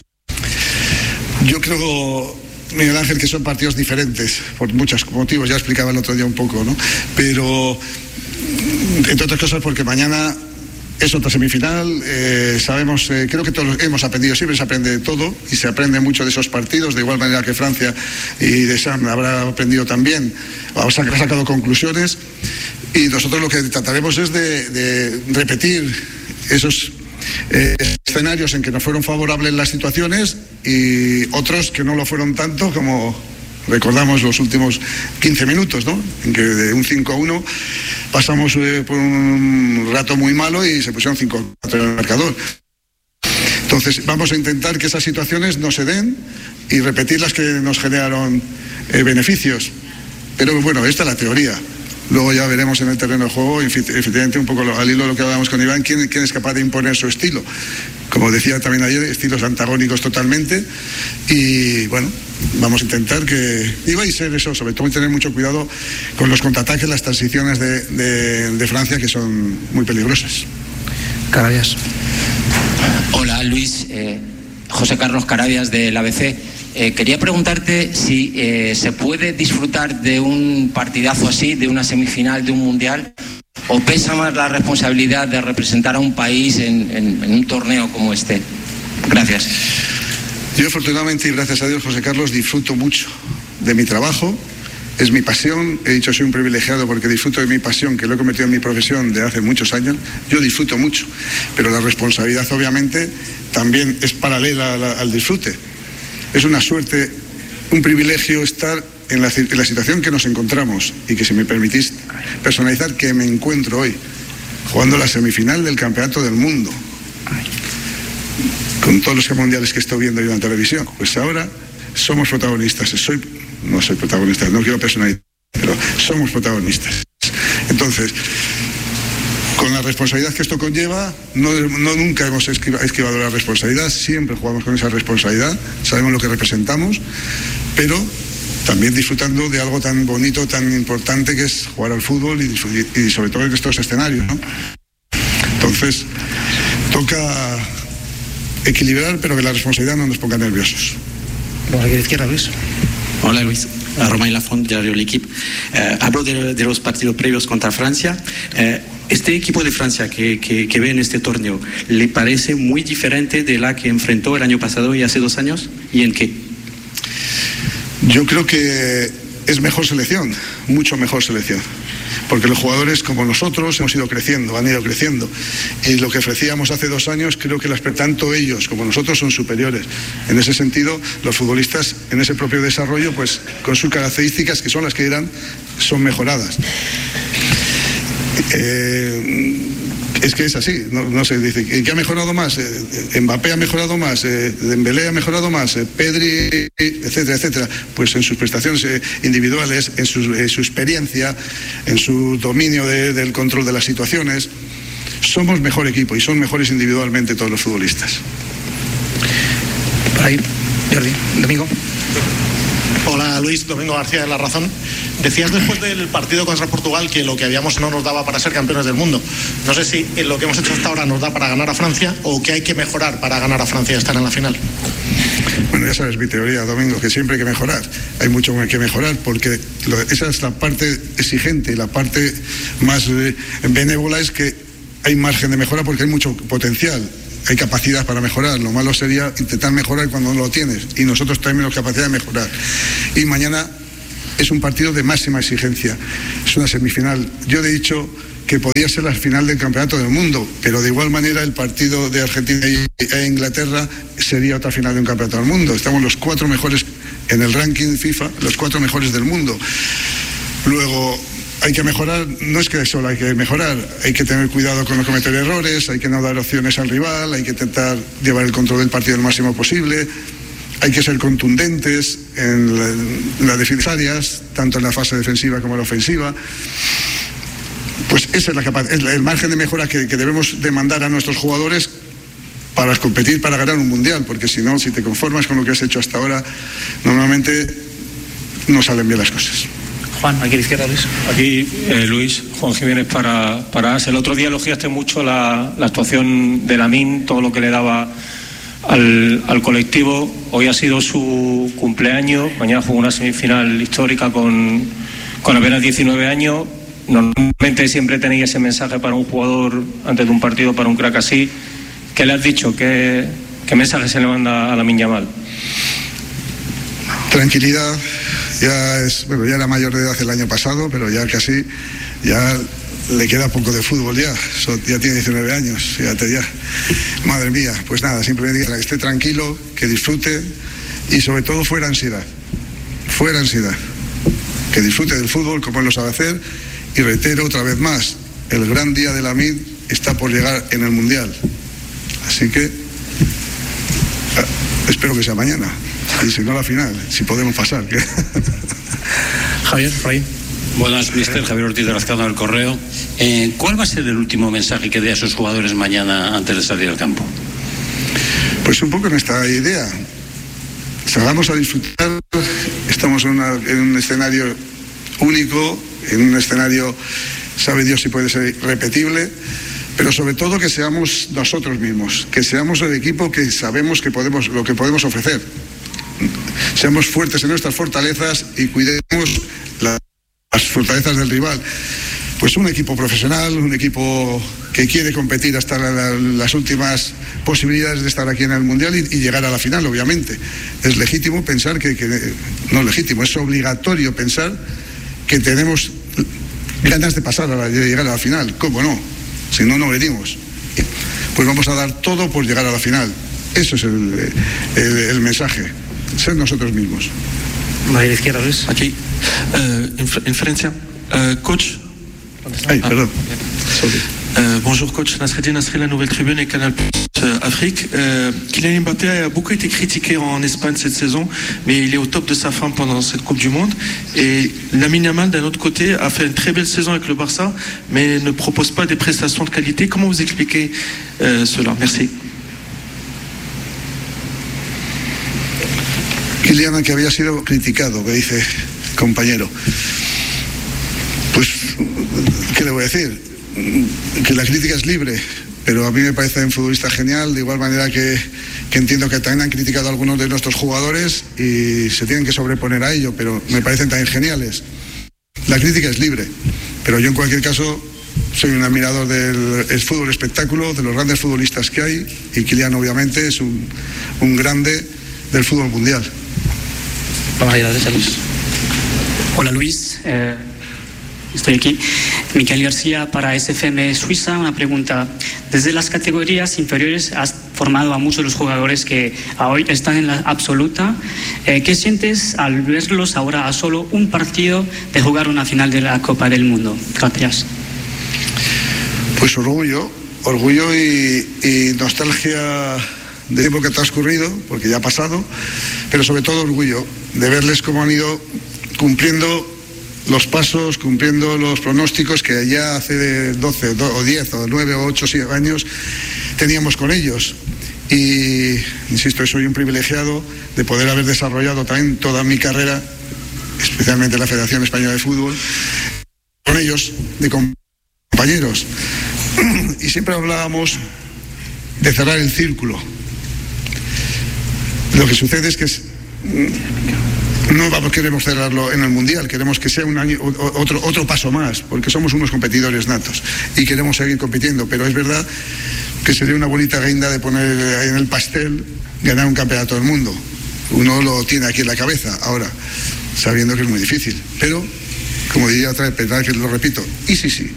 Yo creo, Miguel Ángel, que son partidos diferentes por muchos motivos. Ya explicaba el otro día un poco, ¿no? Pero, entre otras cosas, porque mañana es otra semifinal, eh, sabemos, eh, creo que todos hemos aprendido, siempre se aprende de todo y se aprende mucho de esos partidos, de igual manera que Francia y de Sam habrá aprendido también, ha sacado conclusiones y nosotros lo que trataremos es de, de repetir esos eh, escenarios en que nos fueron favorables las situaciones y otros que no lo fueron tanto, como recordamos los últimos quince minutos, ¿no? En que de un cinco a uno pasamos eh, por un rato muy malo y se pusieron cinco a cuatro en el marcador. Entonces vamos a intentar que esas situaciones no se den y repetir las que nos generaron eh, beneficios. Pero bueno, esta es la teoría. Luego ya veremos en el terreno de juego, efectivamente, un poco al hilo de lo que hablábamos con Iván, quién, quién es capaz de imponer su estilo. Como decía también ayer, estilos antagónicos totalmente. Y bueno, vamos a intentar que iba a ser eso, sobre todo tener mucho cuidado con los contraataques, las transiciones de, de, de Francia, que son muy peligrosas. Carabias. Hola Luis, eh, José Carlos Carabias del A B C. Eh, quería preguntarte si eh, se puede disfrutar de un partidazo así, de una semifinal, de un mundial, o pesa más la responsabilidad de representar a un país en, en, en un torneo como este. Gracias. Yo afortunadamente y gracias a Dios, José Carlos, disfruto mucho de mi trabajo, es mi pasión. He dicho soy un privilegiado porque disfruto de mi pasión, que lo he convertido en mi profesión de hace muchos años. Yo disfruto mucho, pero la responsabilidad obviamente también es paralela a la, al disfrute. Es una suerte, un privilegio estar en la, en la situación que nos encontramos y que, si me permitís personalizar, que me encuentro hoy, jugando la semifinal del Campeonato del Mundo, con todos los mundiales que estoy viendo yo en televisión. Pues ahora somos protagonistas. Soy, no soy protagonista, no quiero personalizar, pero somos protagonistas. Entonces, con la responsabilidad que esto conlleva, no, no nunca hemos esquivado la responsabilidad, siempre jugamos con esa responsabilidad, sabemos lo que representamos, pero también disfrutando de algo tan bonito, tan importante, que es jugar al fútbol y, y sobre todo en estos escenarios, ¿no? Entonces, toca equilibrar, pero que la responsabilidad no nos ponga nerviosos. Bueno, aquí a la izquierda, Luis. Hola Luis, Romain Lafont, diario L'Equipe. Eh, hablo de, de los partidos previos contra Francia. Eh, este equipo de Francia que, que, que ve en este torneo, ¿le parece muy diferente de la que enfrentó el año pasado y hace dos años? ¿Y en qué? Yo creo que es mejor selección, mucho mejor selección. Porque los jugadores, como nosotros, hemos ido creciendo, han ido creciendo. Y lo que ofrecíamos hace dos años, creo que las, tanto ellos como nosotros son superiores. En ese sentido, los futbolistas, en ese propio desarrollo, pues con sus características, que son las que eran, son mejoradas. Eh, Es que es así, no, no se dice, ¿qué ha mejorado más? Eh, Mbappé ha mejorado más, eh, Dembélé ha mejorado más, eh, Pedri, etcétera, etcétera. Pues en sus prestaciones eh, individuales, en su, en su experiencia, en su dominio de, del control de las situaciones, somos mejor equipo y son mejores individualmente todos los futbolistas. Por ahí, Jordi, Domingo. Hola Luis, Domingo García de La Razón. Decías después del partido contra Portugal que lo que habíamos no nos daba para ser campeones del mundo. No sé si lo que hemos hecho hasta ahora nos da para ganar a Francia o qué hay que mejorar para ganar a Francia y estar en la final. Bueno, ya sabes mi teoría, Domingo, que siempre hay que mejorar. Hay mucho que mejorar porque lo, esa es la parte exigente y la parte más eh, benévola es que hay margen de mejora porque hay mucho potencial. Hay capacidad para mejorar, lo malo sería intentar mejorar cuando no lo tienes y nosotros tenemos capacidad de mejorar. Y mañana es un partido de máxima exigencia, es una semifinal. Yo he dicho que podía ser la final del campeonato del mundo, pero de igual manera el partido de Argentina e Inglaterra sería otra final de un campeonato del mundo. Estamos los cuatro mejores en el ranking FIFA, los cuatro mejores del mundo. Luego hay que mejorar, no es que solo hay que mejorar, hay que tener cuidado con no cometer errores, hay que no dar opciones al rival, hay que intentar llevar el control del partido lo máximo posible, hay que ser contundentes en, la, en las defensarias, tanto en la fase defensiva como en la ofensiva. Pues ese es, la capa- es el margen de mejora que, que debemos demandar a nuestros jugadores para competir, para ganar un mundial, porque si no, si te conformas con lo que has hecho hasta ahora, normalmente no salen bien las cosas. Juan, aquí a la izquierda, Luis. Aquí, eh, Luis, Juan Jiménez para, para AS. El otro día elogiaste mucho la, la actuación de Lamine, todo lo que le daba al, al colectivo. Hoy ha sido su cumpleaños, mañana juega una semifinal histórica con, con apenas diecinueve años. Normalmente siempre tenéis ese mensaje para un jugador antes de un partido, para un crack así. ¿Qué le has dicho? ¿Qué, qué mensaje se le manda a Lamine Yamal? Tranquilidad. Ya es, bueno, ya era mayor de edad el año pasado, pero ya casi, ya le queda poco de fútbol ya, so, ya tiene diecinueve años, fíjate ya. Madre mía, pues nada, simplemente que esté tranquilo, que disfrute y sobre todo fuera ansiedad, fuera ansiedad, que disfrute del fútbol como él lo sabe hacer y reitero otra vez más, el gran día de Lamine está por llegar en el Mundial, así que espero que sea mañana. Y si no la final, si podemos pasar. Javier, por ahí. Buenas, mister Javier Ortiz de Lazcano del Correo. Eh, ¿Cuál va a ser el último mensaje que dé a sus jugadores mañana antes de salir al campo? Pues un poco en esta idea. Salgamos a disfrutar. Estamos en, una, en un escenario único, en un escenario, sabe Dios si puede ser repetible, pero sobre todo que seamos nosotros mismos, que seamos el equipo que sabemos que podemos, lo que podemos ofrecer. Seamos fuertes en nuestras fortalezas y cuidemos la, las fortalezas del rival. Pues un equipo profesional, un equipo que quiere competir hasta la, la, las últimas posibilidades de estar aquí en el Mundial y, y llegar a la final, obviamente. Es legítimo pensar que, que, no es legítimo, es obligatorio pensar que tenemos ganas de pasar a la, de llegar a la final. ¿Cómo no? Si no, no venimos. Pues vamos a dar todo por llegar a la final. Eso es el, el, el mensaje. Ser nosotros mismos. A la izquierda, Luis. Aquí, euh, en, en Francia, euh, coach. Ay, perdón. Euh, bonjour coach, Nasreddin Nasri, la Nouvelle Tribune et Canal Plus euh, Afrique. Euh, Kylian Mbappé a beaucoup été critiqué en Espagne cette saison, mais il est au top de sa forme pendant cette Coupe du Monde. Et Lamine Yamal, d'un autre côté, a fait une très belle saison avec le Barça, mais ne propose pas des prestations de qualité. Comment vous expliquez euh, cela? Merci. Kylian, que había sido criticado, que dice compañero. Pues, ¿qué le voy a decir? Que la crítica es libre, pero a mí me parece un futbolista genial, de igual manera que, que entiendo que también han criticado a algunos de nuestros jugadores y se tienen que sobreponer a ello, pero me parecen también geniales. La crítica es libre, pero yo en cualquier caso soy un admirador del el fútbol espectáculo, de los grandes futbolistas que hay, y Kylian obviamente es un, un grande del fútbol mundial. Vamos a ir a la derecha, Luis. Hola Luis, eh, estoy aquí. Miguel García para S F M Suiza. Una pregunta. Desde las categorías inferiores has formado a muchos de los jugadores que hoy están en la absoluta. Eh, ¿Qué sientes al verlos ahora a solo un partido de jugar una final de la Copa del Mundo? Gracias. Pues orgullo, orgullo y, y nostalgia de tiempo que ha transcurrido, porque ya ha pasado, pero sobre todo orgullo de verles cómo han ido cumpliendo los pasos, cumpliendo los pronósticos que ya hace doce o diez o nueve o ocho años teníamos con ellos. Y, insisto, soy un privilegiado de poder haber desarrollado también toda mi carrera, especialmente en la Federación Española de Fútbol, con ellos, de compañeros. Y siempre hablábamos de cerrar el círculo. Lo que sucede es que es, no vamos, queremos cerrarlo en el Mundial, queremos que sea un año, otro, otro paso más, porque somos unos competidores natos y queremos seguir compitiendo, pero es verdad que sería una bonita guinda de poner ahí en el pastel ganar un campeonato del mundo. Uno lo tiene aquí en la cabeza ahora, sabiendo que es muy difícil, pero como diría otra vez, verdad que lo repito, y sí, sí.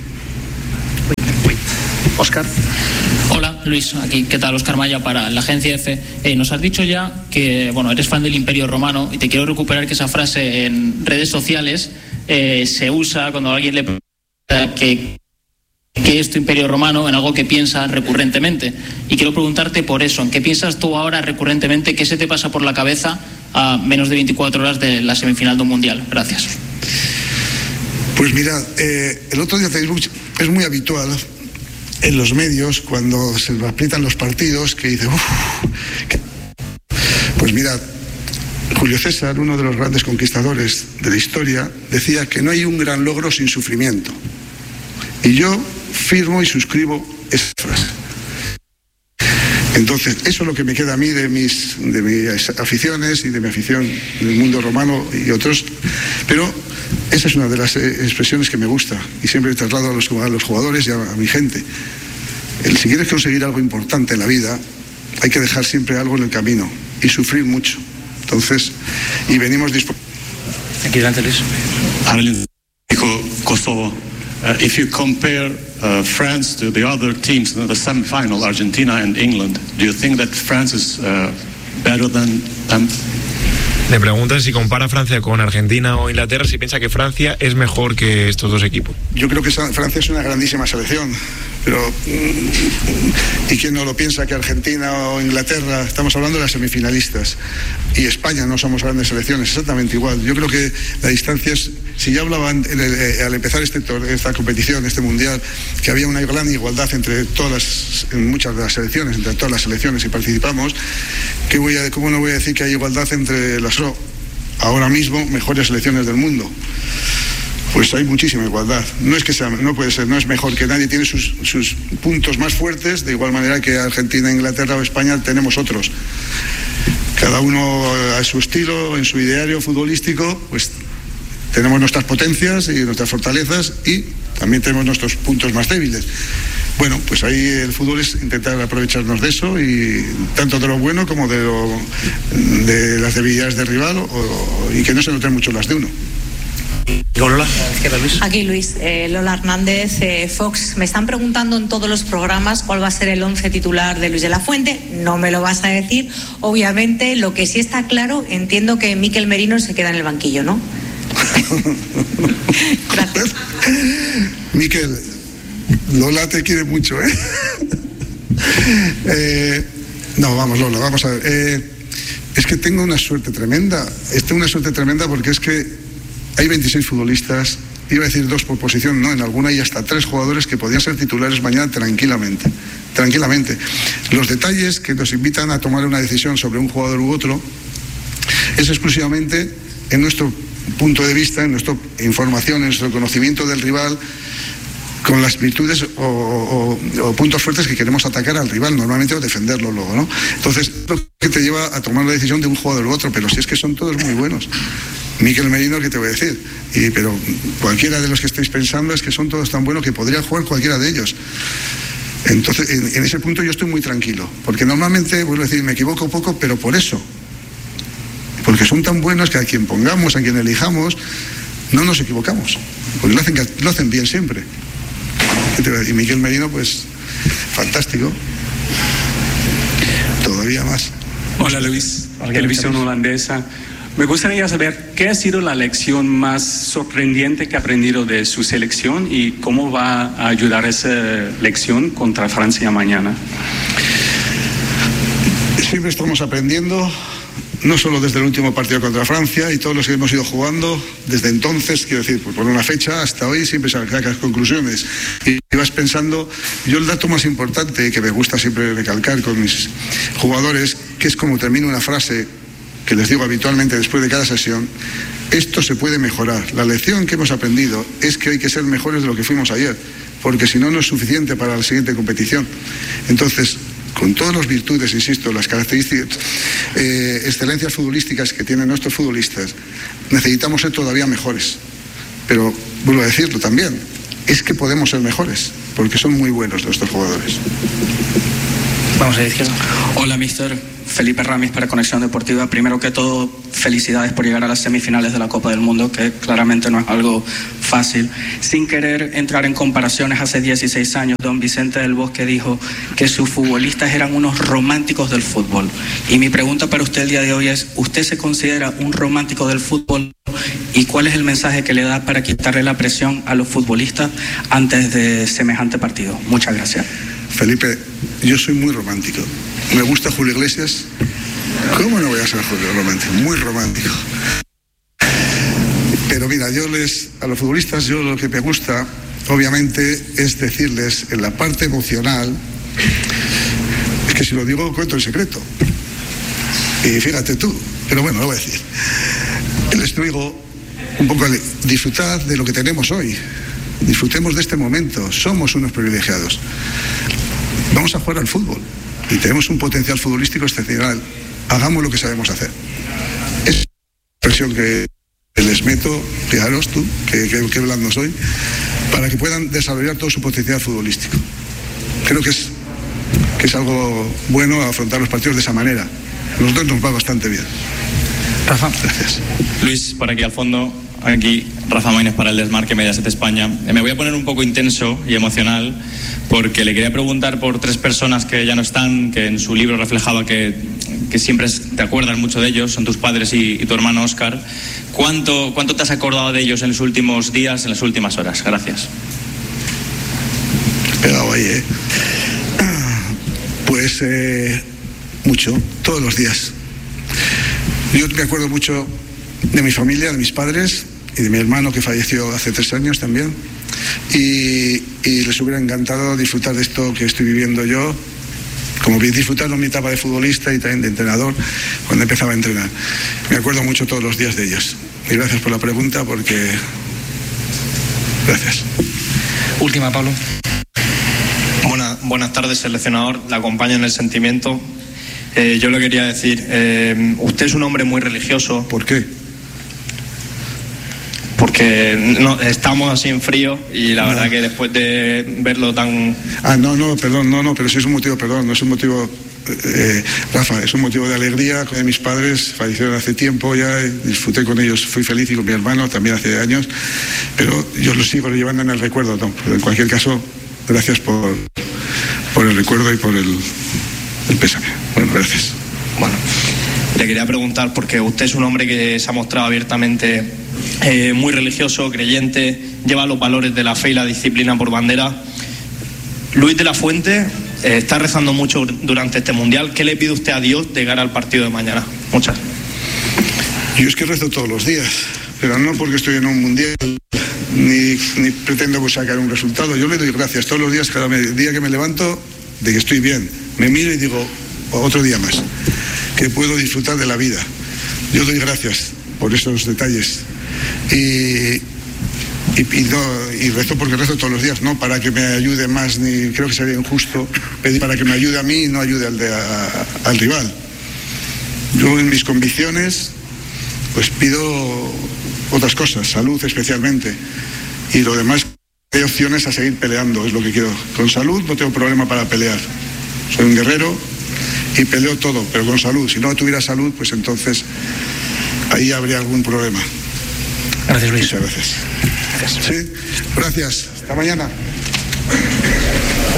Óscar. Hola, Luis, aquí, ¿qué tal? Óscar Maya para la agencia EFE. Eh, nos has dicho ya que, bueno, eres fan del Imperio Romano y te quiero recuperar que esa frase en redes sociales eh, se usa cuando alguien le pregunta que, que es tu Imperio Romano en algo que piensas recurrentemente. Y quiero preguntarte por eso, ¿en qué piensas tú ahora recurrentemente? ¿Qué se te pasa por la cabeza a menos de veinticuatro horas de la semifinal de un Mundial? Gracias. Pues mira, eh, el otro día Facebook es muy habitual en los medios, cuando se aprietan los partidos, que dice, uff, pues mira, Julio César, uno de los grandes conquistadores de la historia, decía que no hay un gran logro sin sufrimiento. Y yo firmo y suscribo esa frase. Entonces, eso es lo que me queda a mí de mis, de mis aficiones y de mi afición del mundo romano y otros. Pero esa es una de las expresiones que me gusta y siempre traslado a los, a los jugadores y a, a mi gente. El, si quieres conseguir algo importante en la vida, hay que dejar siempre algo en el camino y sufrir mucho. Entonces, y venimos dispuestos. Aquí delante, Luis. Kosovo. Uh, if you compare uh, France to the other teams, you know, the semi-final, Argentina and England, do you think that France is uh, better than them? Le preguntan si compara Francia con Argentina o Inglaterra, si piensa que Francia es mejor que estos dos equipos. Yo creo que Francia es una grandísima selección, pero ¿y quién no lo piensa que Argentina o Inglaterra? Estamos hablando de las semifinalistas, y España no somos grandes selecciones, exactamente igual. Yo creo que la distancia es, si ya hablaban en el, eh, al empezar este, esta competición, este mundial, que había una gran igualdad entre todas las, en muchas de las selecciones, entre todas las selecciones que participamos, ¿qué voy a, ¿cómo no voy a decir que hay igualdad entre las ahora mismo mejores selecciones del mundo? Pues hay muchísima igualdad. No es que sea, no puede ser, no es mejor que nadie, tiene sus, sus puntos más fuertes, de igual manera que Argentina, Inglaterra o España tenemos otros. Cada uno a su estilo, en su ideario futbolístico, pues tenemos nuestras potencias y nuestras fortalezas y también tenemos nuestros puntos más débiles. Bueno, pues ahí el fútbol es intentar aprovecharnos de eso, y tanto de lo bueno como de, lo, de las debilidades del rival, o, y que no se noten mucho las de uno. Lola, izquierda, Luis. Aquí Luis, eh, Lola Hernández, eh, Fox. Me están preguntando en todos los programas cuál va a ser el once titular de Luis de la Fuente. No me lo vas a decir, obviamente. Lo que sí está claro, entiendo que Mikel Merino se queda en el banquillo, ¿no? Gracias. Mikel, Lola te quiere mucho, ¿eh? eh no, vamos, Lola, vamos a ver. Eh, es que tengo una suerte tremenda. Tengo una suerte tremenda porque es que hay veintiséis futbolistas, iba a decir dos por posición, no, en alguna hay hasta tres jugadores que podrían ser titulares mañana tranquilamente, tranquilamente. Los detalles que nos invitan a tomar una decisión sobre un jugador u otro es exclusivamente en nuestro punto de vista, en nuestra información, en nuestro conocimiento del rival, con las virtudes o, o, o puntos fuertes que queremos atacar al rival, normalmente, o defenderlo luego, ¿no? Entonces, lo que te lleva a tomar la decisión de un jugador u otro, pero si es que son todos muy buenos. Mikel Merino, ¿qué te voy a decir? Y, pero cualquiera de los que estéis pensando es que son todos tan buenos que podría jugar cualquiera de ellos. Entonces, en, en ese punto yo estoy muy tranquilo, porque normalmente, vuelvo a decir, me equivoco poco, pero por eso. Porque son tan buenos que a quien pongamos, a quien elijamos, no nos equivocamos, porque lo hacen, lo hacen bien siempre. Y Mikel Merino, pues, fantástico. Todavía más. Hola Luis, televisión holandesa. Me gustaría saber qué ha sido la lección más sorprendente que ha aprendido de su selección y cómo va a ayudar esa lección contra Francia mañana. Siempre estamos aprendiendo, no solo desde el último partido contra Francia y todos los que hemos ido jugando desde entonces, quiero decir, por poner una fecha, hasta hoy siempre sacas conclusiones y vas pensando. Yo el dato más importante que me gusta siempre recalcar con mis jugadores, que es como termino una frase que les digo habitualmente después de cada sesión: esto se puede mejorar. La lección que hemos aprendido es que hay que ser mejores de lo que fuimos ayer, porque si no, no es suficiente para la siguiente competición. Entonces, con todas las virtudes, insisto, las características, eh, excelencias futbolísticas que tienen nuestros futbolistas, necesitamos ser todavía mejores. Pero, vuelvo a decirlo también, es que podemos ser mejores, porque son muy buenos nuestros jugadores. Vamos a la izquierda. Hola, mister. Felipe Ramis para Conexión Deportiva. Primero que todo, felicidades por llegar a las semifinales de la Copa del Mundo, que claramente no es algo fácil. Sin querer entrar en comparaciones, hace dieciséis años don Vicente del Bosque dijo que sus futbolistas eran unos románticos del fútbol. Y mi pregunta para usted el día de hoy es: ¿usted se considera un romántico del fútbol? ¿Y cuál es el mensaje que le da para quitarle la presión a los futbolistas antes de semejante partido? Muchas gracias. Felipe, yo soy muy romántico. Me gusta Julio Iglesias. ¿Cómo no voy a ser Julio romántico? Muy romántico. Pero mira, yo les, a los futbolistas, yo lo que me gusta, obviamente, es decirles en la parte emocional, es que si lo digo cuento el secreto. Y fíjate tú, pero bueno, lo voy a decir. Les digo un poco, disfrutad de lo que tenemos hoy. Disfrutemos de este momento. Somos unos privilegiados. Vamos a jugar al fútbol y tenemos un potencial futbolístico excepcional. Hagamos lo que sabemos hacer. Es la expresión que les meto, fijaros tú, que, que, que blando soy, para que puedan desarrollar todo su potencial futbolístico. Creo que es, que es algo bueno afrontar los partidos de esa manera. A nosotros nos va bastante bien. Rafa. Gracias. Luis, por aquí al fondo. Aquí, Rafa Maínez para el Desmarque, Mediaset España. Me voy a poner un poco intenso y emocional porque le quería preguntar por tres personas que ya no están, que en su libro reflejaba que, que siempre te acuerdas mucho de ellos, son tus padres y, y tu hermano Óscar. ¿Cuánto, ¿Cuánto te has acordado de ellos en los últimos días, en las últimas horas? Gracias. Pegado ahí, ¿eh? Pues eh, mucho, todos los días. Yo me acuerdo mucho de mi familia, de mis padres y de mi hermano que falleció hace tres años también, y, y les hubiera encantado disfrutar de esto que estoy viviendo yo, como disfrutar de mi etapa de futbolista y también de entrenador cuando empezaba a entrenar. Me acuerdo mucho todos los días de ellos. Y gracias por la pregunta, porque gracias. Última, Pablo. Buena, buenas tardes, seleccionador. La acompaño en el sentimiento. Eh, yo le quería decir, eh, usted es un hombre muy religioso. ¿Por qué? Porque no, estamos así en frío y la no. verdad que después de verlo tan... Ah, no, no, perdón, no, no, pero sí es un motivo, perdón, no es un motivo, eh, Rafa, es un motivo de alegría. Con mis padres fallecieron hace tiempo ya, disfruté con ellos, fui feliz, y con mi hermano también hace años, pero yo los sigo llevando en el recuerdo, no, pero en cualquier caso, gracias por, por el recuerdo y por el, el pésame. Bueno, gracias. Bueno, le quería preguntar, porque usted es un hombre que se ha mostrado abiertamente eh, muy religioso, creyente, lleva los valores de la fe y la disciplina por bandera. Luis de la Fuente eh, está rezando mucho durante este Mundial. ¿Qué le pide usted a Dios de cara al partido de mañana? Muchas. Yo es que rezo todos los días, pero no porque estoy en un Mundial, ni, ni pretendo sacar un resultado. Yo le doy gracias todos los días, cada día que me levanto, de que estoy bien. Me miro y digo, otro día más, que puedo disfrutar de la vida. Yo doy gracias por esos detalles y, y, y, no, y rezo porque rezo todos los días, no para que me ayude más, ni creo que sería injusto pedir para que me ayude a mí y no ayude al, de, a, al rival. Yo en mis convicciones pues pido otras cosas, salud especialmente, y lo demás hay opciones a seguir peleando, es lo que quiero. Con salud no tengo problema para pelear, soy un guerrero y peleo todo, pero con salud. Si no tuviera salud, pues entonces ahí habría algún problema. Gracias, Luis. Muchas gracias. Gracias. Sí, gracias. Hasta mañana. Bueno, las palabras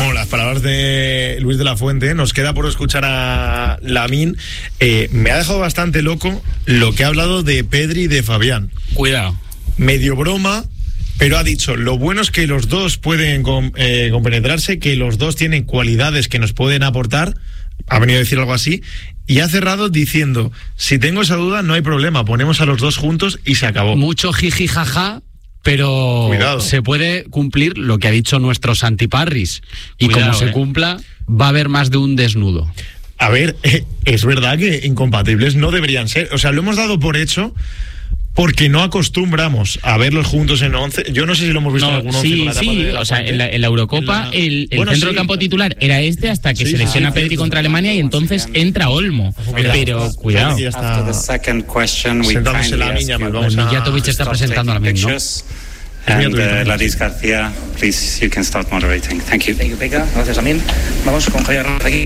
hablabas de Luis de la Fuente, nos queda por escuchar a Lamine. Eh, me ha dejado bastante loco lo que ha hablado de Pedri y de Fabián. Cuidado. Medio broma, pero ha dicho, lo bueno es que los dos pueden com, eh, compenetrarse, que los dos tienen cualidades que nos pueden aportar. Ha venido a decir algo así. Y ha cerrado diciendo, si tengo esa duda, no hay problema, ponemos a los dos juntos y se acabó. Mucho jiji jaja, pero Cuidado. Se puede cumplir lo que ha dicho nuestro Santi Parris. Y Cuidado, como se eh. cumpla, va a haber más de un desnudo. A ver, eh, es verdad que incompatibles no deberían ser. O sea, lo hemos dado por hecho porque no acostumbramos a verlos juntos en once. Yo no sé si lo hemos visto No, en algún once sí, con la etapa sí, de la o sea, Fuente. en la, en la Eurocopa En la- el, el Bueno, centro sí. del campo titular era este hasta que Sí, se lesiona sí, Pedri cierto. contra Alemania y entonces entra Olmo. Mira, Pero cuidado. ya está After the second question, we sentándose kindly la ask niña, you pues vamos a... Mijatovic está stop presentando taking ahora mismo, ¿no? pictures. And uh, Laris García, please, you can start moderating. Thank you. Thank you, Pekka. Gracias, Lamine. Vamos con Javier aquí.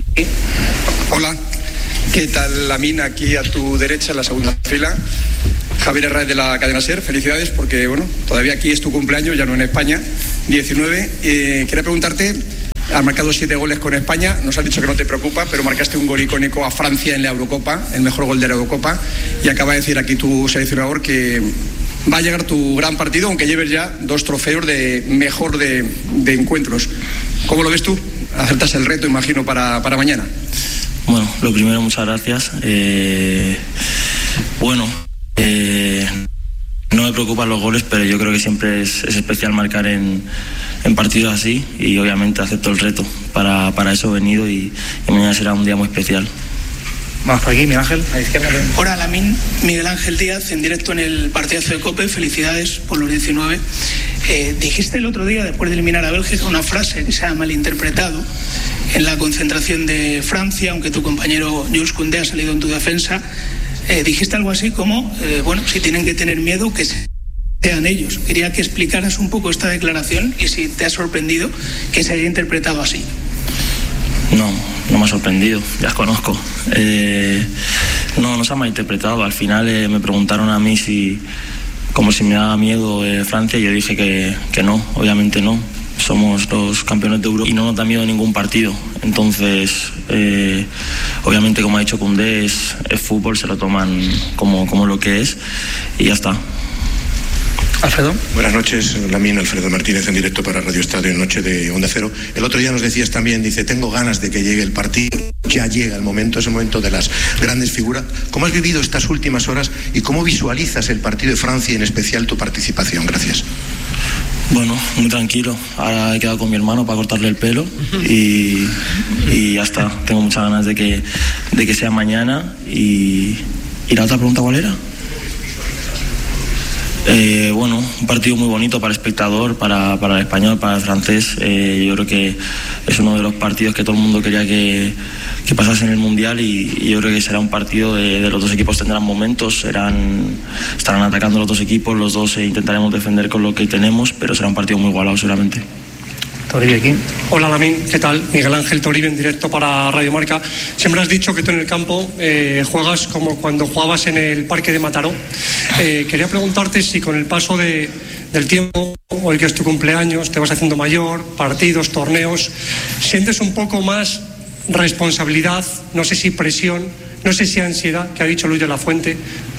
Hola, ¿qué tal, Lamine? Aquí a tu derecha, en la segunda fila. Javier Herrera de la cadena SER, felicidades porque, bueno, todavía aquí es tu cumpleaños, ya no en España, diecinueve. Eh, quería preguntarte, has marcado siete goles con España, nos has dicho que no te preocupa, pero marcaste un gol icónico a Francia en la Eurocopa, el mejor gol de la Eurocopa, y acaba de decir aquí tu seleccionador que va a llegar tu gran partido, aunque lleves ya dos trofeos de mejor de, de encuentros. ¿Cómo lo ves tú? Acertas el reto, imagino, para, para mañana. Bueno, lo primero, muchas gracias. Eh, bueno, eh, no me preocupan los goles, pero yo creo que siempre es, es especial marcar en, en partidos así y obviamente acepto el reto. Para, para eso he venido y, y mañana será un día muy especial. Vamos por aquí, Miguel Ángel, a la izquierda. Hola, Lamine. Miguel Ángel Díaz, en directo en el partidazo de COPE. Felicidades por los diecinueve. Eh, dijiste el otro día, después de eliminar a Bélgica, una frase que se ha malinterpretado en la concentración de Francia, aunque tu compañero Jules Koundé ha salido en tu defensa. Eh, dijiste algo así como, eh, bueno, si tienen que tener miedo, que sean ellos. Quería que explicaras un poco esta declaración y si te ha sorprendido que se haya interpretado así. No, no me ha sorprendido, ya os conozco. Eh, no, no se ha malinterpretado. Al final eh, me preguntaron a mí si, como si me daba miedo eh, Francia, y yo dije que, que no, obviamente no. Somos los campeones de Europa y no nos da miedo ningún partido. Entonces, eh, obviamente, como ha dicho Koundé, es, es fútbol, se lo toman como, como lo que es y ya está. Alfredo. Buenas noches, Lamine. Alfredo Martínez en directo para Radio Estadio en Noche de Onda Cero. El otro día nos decías también, dice, tengo ganas de que llegue el partido. Ya llega el momento, es el momento de las grandes figuras. ¿Cómo has vivido estas últimas horas y cómo visualizas el partido de Francia y en especial tu participación? Gracias. Bueno, muy tranquilo. Ahora he quedado con mi hermano para cortarle el pelo y, y ya está. Tengo muchas ganas de que, de que sea mañana. Y, ¿y la otra pregunta cuál era? Eh, bueno, un partido muy bonito para el espectador, para, para el español, para el francés. Eh, yo creo que es uno de los partidos que todo el mundo quería que, que pasase en el Mundial y, y yo creo que será un partido de, de los dos equipos tendrán momentos, serán, estarán atacando los dos equipos, los dos eh, intentaremos defender con lo que tenemos, pero será un partido muy igualado seguramente. Toribio aquí. Hola, Lamine, ¿qué tal? Miguel Ángel Toribio en directo para Radio Marca. Siempre has dicho que tú en el campo eh, juegas como cuando jugabas en el Parque de Mataró. Eh, quería preguntarte si con el paso de, del tiempo, hoy que es tu cumpleaños, te vas haciendo mayor, partidos, torneos, ¿sientes un poco más responsabilidad, no sé si presión, no sé si ansiedad, que ha dicho Luis de la Fuente?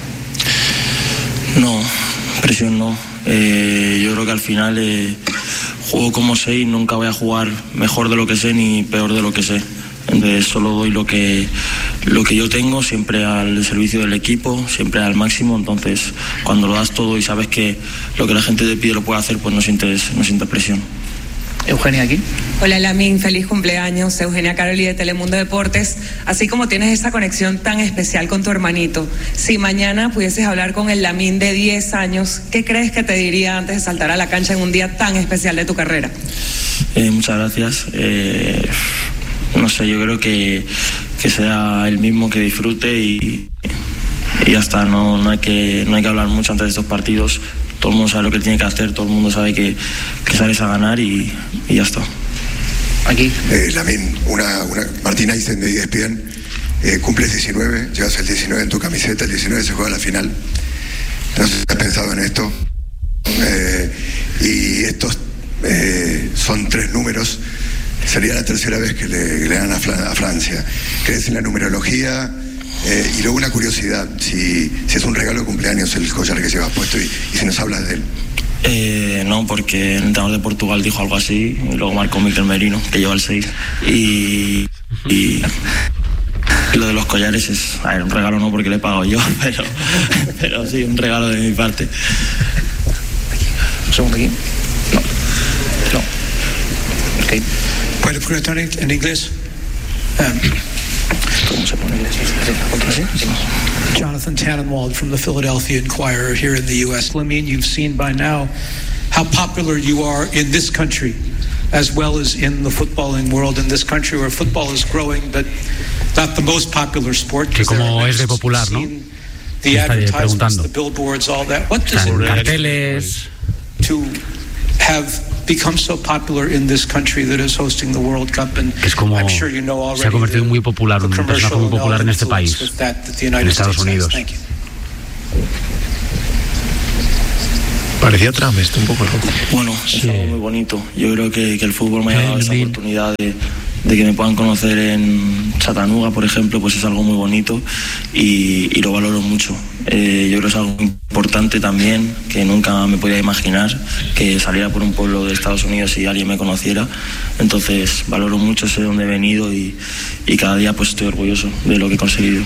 No, presión no. Eh, yo creo que al final eh, juego como sé y nunca voy a jugar mejor de lo que sé ni peor de lo que sé. Entonces solo doy lo que, lo que yo tengo, siempre al servicio del equipo, siempre al máximo. Entonces cuando lo das todo y sabes que lo que la gente te pide lo puede hacer, pues no sientes, no sientes presión. Eugenia aquí. Hola, Lamine, feliz cumpleaños. Eugenia Caroli de Telemundo Deportes. Así como tienes esa conexión tan especial con tu hermanito, si mañana pudieses hablar con el Lamine de diez años, ¿qué crees que te diría antes de saltar a la cancha en un día tan especial de tu carrera? Eh, muchas gracias. Eh, no sé, yo creo que, que sea el mismo, que disfrute y, y ya está. No, no, hay que, no hay que hablar mucho antes de estos partidos. Todo el mundo sabe lo que tiene que hacer, todo el mundo sabe que, que sales a ganar y, y ya está. Aquí. Eh, Lamine, una, una, Martín Aysen de E S P N, eh, cumples diecinueve, llevas el diecinueve en tu camiseta, el diecinueve se juega la final. No sé si has pensado en esto. Eh, y estos eh, son tres números. sería la tercera vez que le, que le dan a, Fla- a Francia. ¿Crees en la numerología? Eh, y luego una curiosidad, si, si es un regalo de cumpleaños el collar que llevas puesto y, y si nos hablas de él. Eh, no, porque el entrenador de Portugal dijo algo así y luego marcó Mikel Merino, que lleva el seis. Y, y lo de los collares es, a ver, un regalo no porque le he pagado yo, pero, pero sí, un regalo de mi parte. Un segundo aquí. No. No. Ok. ¿Puedo preguntar en inglés? Um, ¿Cómo se pone en inglés? Jonathan Tannenwald from the Philadelphia Inquirer here in the U S. I mean, you've seen by now how popular you are in this country as well as in the footballing world in this country where football is growing but not the most popular sport. Que como es de popular, ¿no? The Está advertisements, preguntando. the billboards, all that. What does Están it carteles. to have become so popular in this country that is hosting the World Cup? And Es como I'm sure you know already se ha convertido en muy popular, un personaje muy popular en este país, with that, that the en United Estados States has. Unidos. Thank you. Parecía Trump esto un poco, ¿no? Bueno, es algo muy bonito. Yo creo que, que el fútbol me ha dado esa oportunidad de, de que me puedan conocer en Chattanooga, por ejemplo, pues es algo muy bonito y, y lo valoro mucho. Eh, yo creo que es algo importante también, que nunca me podía imaginar que saliera por un pueblo de Estados Unidos y alguien me conociera. Entonces valoro mucho, sé dónde he venido y, y cada día pues estoy orgulloso de lo que he conseguido.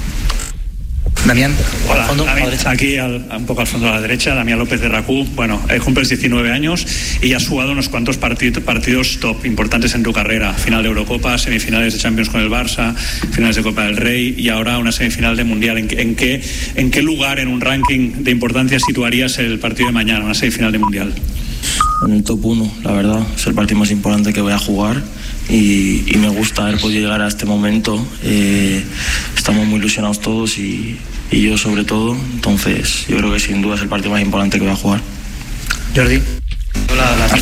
Damián, hola, al fondo, Damián, a la derecha. aquí al, un poco al fondo a la derecha, Damián López de Racú. Bueno, eh, cumples diecinueve años y has jugado unos cuantos partid, partidos top importantes en tu carrera. Final de Eurocopa, semifinales de Champions con el Barça, finales de Copa del Rey y ahora una semifinal de Mundial. ¿En, en, qué, ¿En qué lugar en un ranking de importancia situarías el partido de mañana, una semifinal de Mundial? En el top uno, la verdad. Es el partido más importante que voy a jugar y, y me gusta haber podido llegar a este momento. Eh, estamos muy ilusionados todos y, y yo sobre todo. Entonces yo creo que sin duda es el partido más importante que voy a jugar. Jordi. Hola, la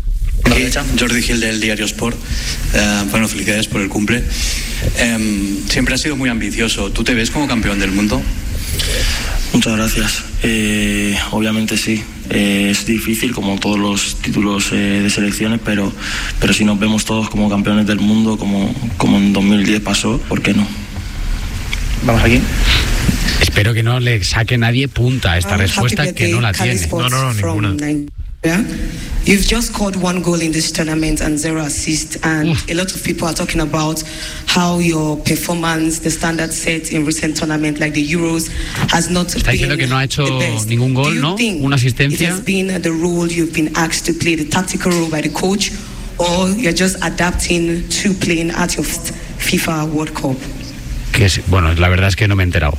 Jordi Gil del Diario Sport. Uh, bueno, felicidades por el cumple. Um, siempre has sido muy ambicioso. ¿Tú te ves como campeón del mundo? Muchas gracias. Eh, obviamente sí. Eh, es difícil como todos los títulos eh, de selecciones, pero, pero si nos vemos todos como campeones del mundo, como, como en dos mil diez pasó, ¿por qué no? Vamos aquí. Espero que no le saque nadie punta a esta respuesta, que no la tiene. No, no, no, ninguna. Yeah. You've just scored one goal in this tournament and zero assists, and a lot of people are talking about how your performance, the standard set in recent tournaments like the Euros, has not Está diciendo que no ha hecho ningún gol, ¿no? Una it asistencia. has been the role you've been asked to play, the tactical role by the coach, or you're just adapting to playing at your FIFA World Cup? Que es, bueno, la verdad es que no me he enterado.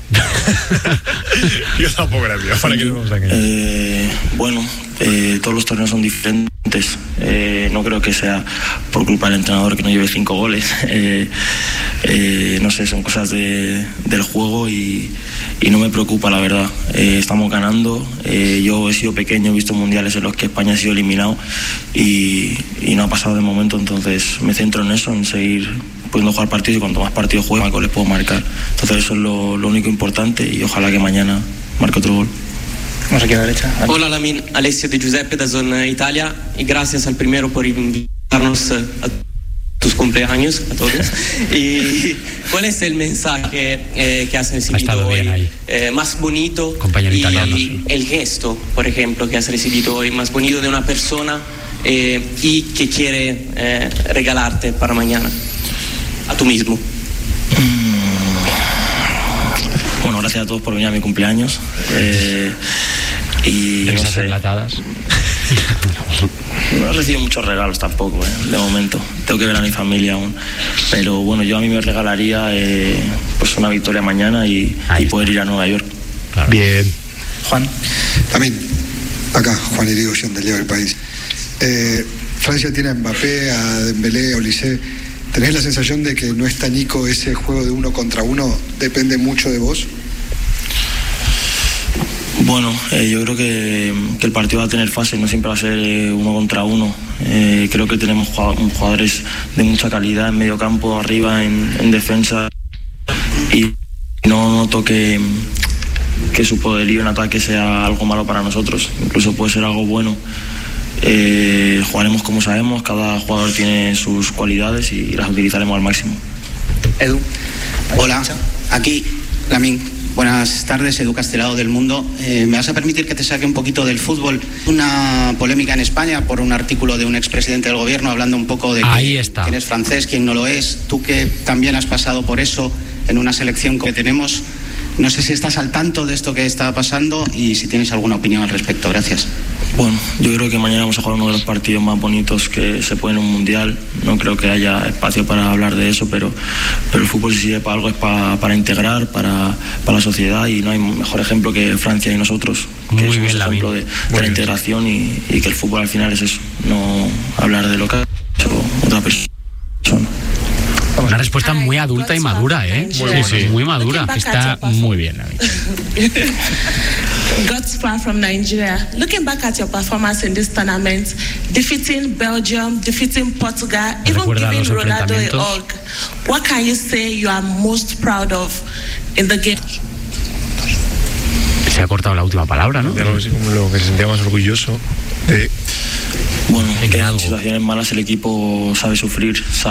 Yo tampoco era mío, para que no nos eh, Bueno, eh, todos los torneos son diferentes. Eh, no creo que sea por culpa del entrenador que no lleve cinco goles. Eh, eh, no sé, son cosas de, del juego y, y no me preocupa, la verdad. Eh, estamos ganando. Eh, yo he sido pequeño, he visto mundiales en los que España ha sido eliminado y, y no ha pasado de momento, entonces me centro en eso, en seguir pudiendo jugar partidos y cuanto más partidos juegue, más goles puedo marcar. Entonces eso es lo, lo único importante y ojalá que mañana marque otro gol. Vamos aquí a la derecha. Hola Lamin, Alessio de Giuseppe da Zona Italia y gracias al primero por invitarnos a tus cumpleaños a todos. ¿Y cuál es el mensaje eh, que has recibido hoy eh, más bonito Compañero y italiano, sí. el gesto, por ejemplo, que has recibido hoy más bonito de una persona eh, y que quiere eh, regalarte para mañana? A tú mismo. Bueno, gracias a todos por venir a mi cumpleaños. Eh, y no sé. Enlatadas. No he recibido muchos regalos tampoco, eh, de momento. Tengo que ver a mi familia aún. Pero bueno, yo a mí me regalaría eh, pues una victoria mañana y, y poder ir a Nueva York. Claro. Bien. Juan. También, acá, Juan Irigoyen del Diario del País. Eh, Francia tiene a Mbappé, a Dembélé, a Olise. ¿Tenés la sensación de que no está Nico ese juego de uno contra uno? ¿Depende mucho de vos? Bueno, eh, yo creo que, que el partido va a tener fase, no siempre va a ser eh, uno contra uno. Eh, creo que tenemos jugadores de mucha calidad en medio campo, arriba, en, en defensa. Y no noto que, que su poderío en ataque sea algo malo para nosotros. Incluso puede ser algo bueno. Eh, jugaremos como sabemos, cada jugador tiene sus cualidades y las utilizaremos al máximo. Edu. Hola, aquí, Lamín. Buenas tardes, Edu Castelao del Mundo. Eh, ¿Me vas a permitir que te saque un poquito del fútbol? Una polémica en España por un artículo de un expresidente del gobierno hablando un poco de Ahí está. quién es francés, quién no lo es. Tú que también has pasado por eso en una selección que tenemos, no sé si estás al tanto de esto que está pasando y si tienes alguna opinión al respecto. Gracias. Bueno, yo creo que mañana vamos a jugar uno de los partidos más bonitos que se puede en un mundial. No creo que haya espacio para hablar de eso, pero, pero el fútbol, si sirve para algo, es para, para integrar, para, para la sociedad, y no hay mejor ejemplo que Francia y nosotros, que Muy somos bien, ejemplo de, de la integración y, y que el fútbol al final es eso, no hablar de lo que ha hecho otra persona. Una respuesta muy adulta y madura, ¿eh? Muy, Sí, sí, muy madura. Está muy bien, Godspan from Nigeria. Looking back at your performance in this tournament, defeating Belgium, defeating Portugal, even Recuerda giving los Ronaldo a enfrentamientos. hug, what can you say you are most proud of in the game? Se ha cortado la última palabra, ¿no? De lo, lo que se sentía más orgulloso de... Bueno, en situaciones malas el equipo sabe sufrir, sabe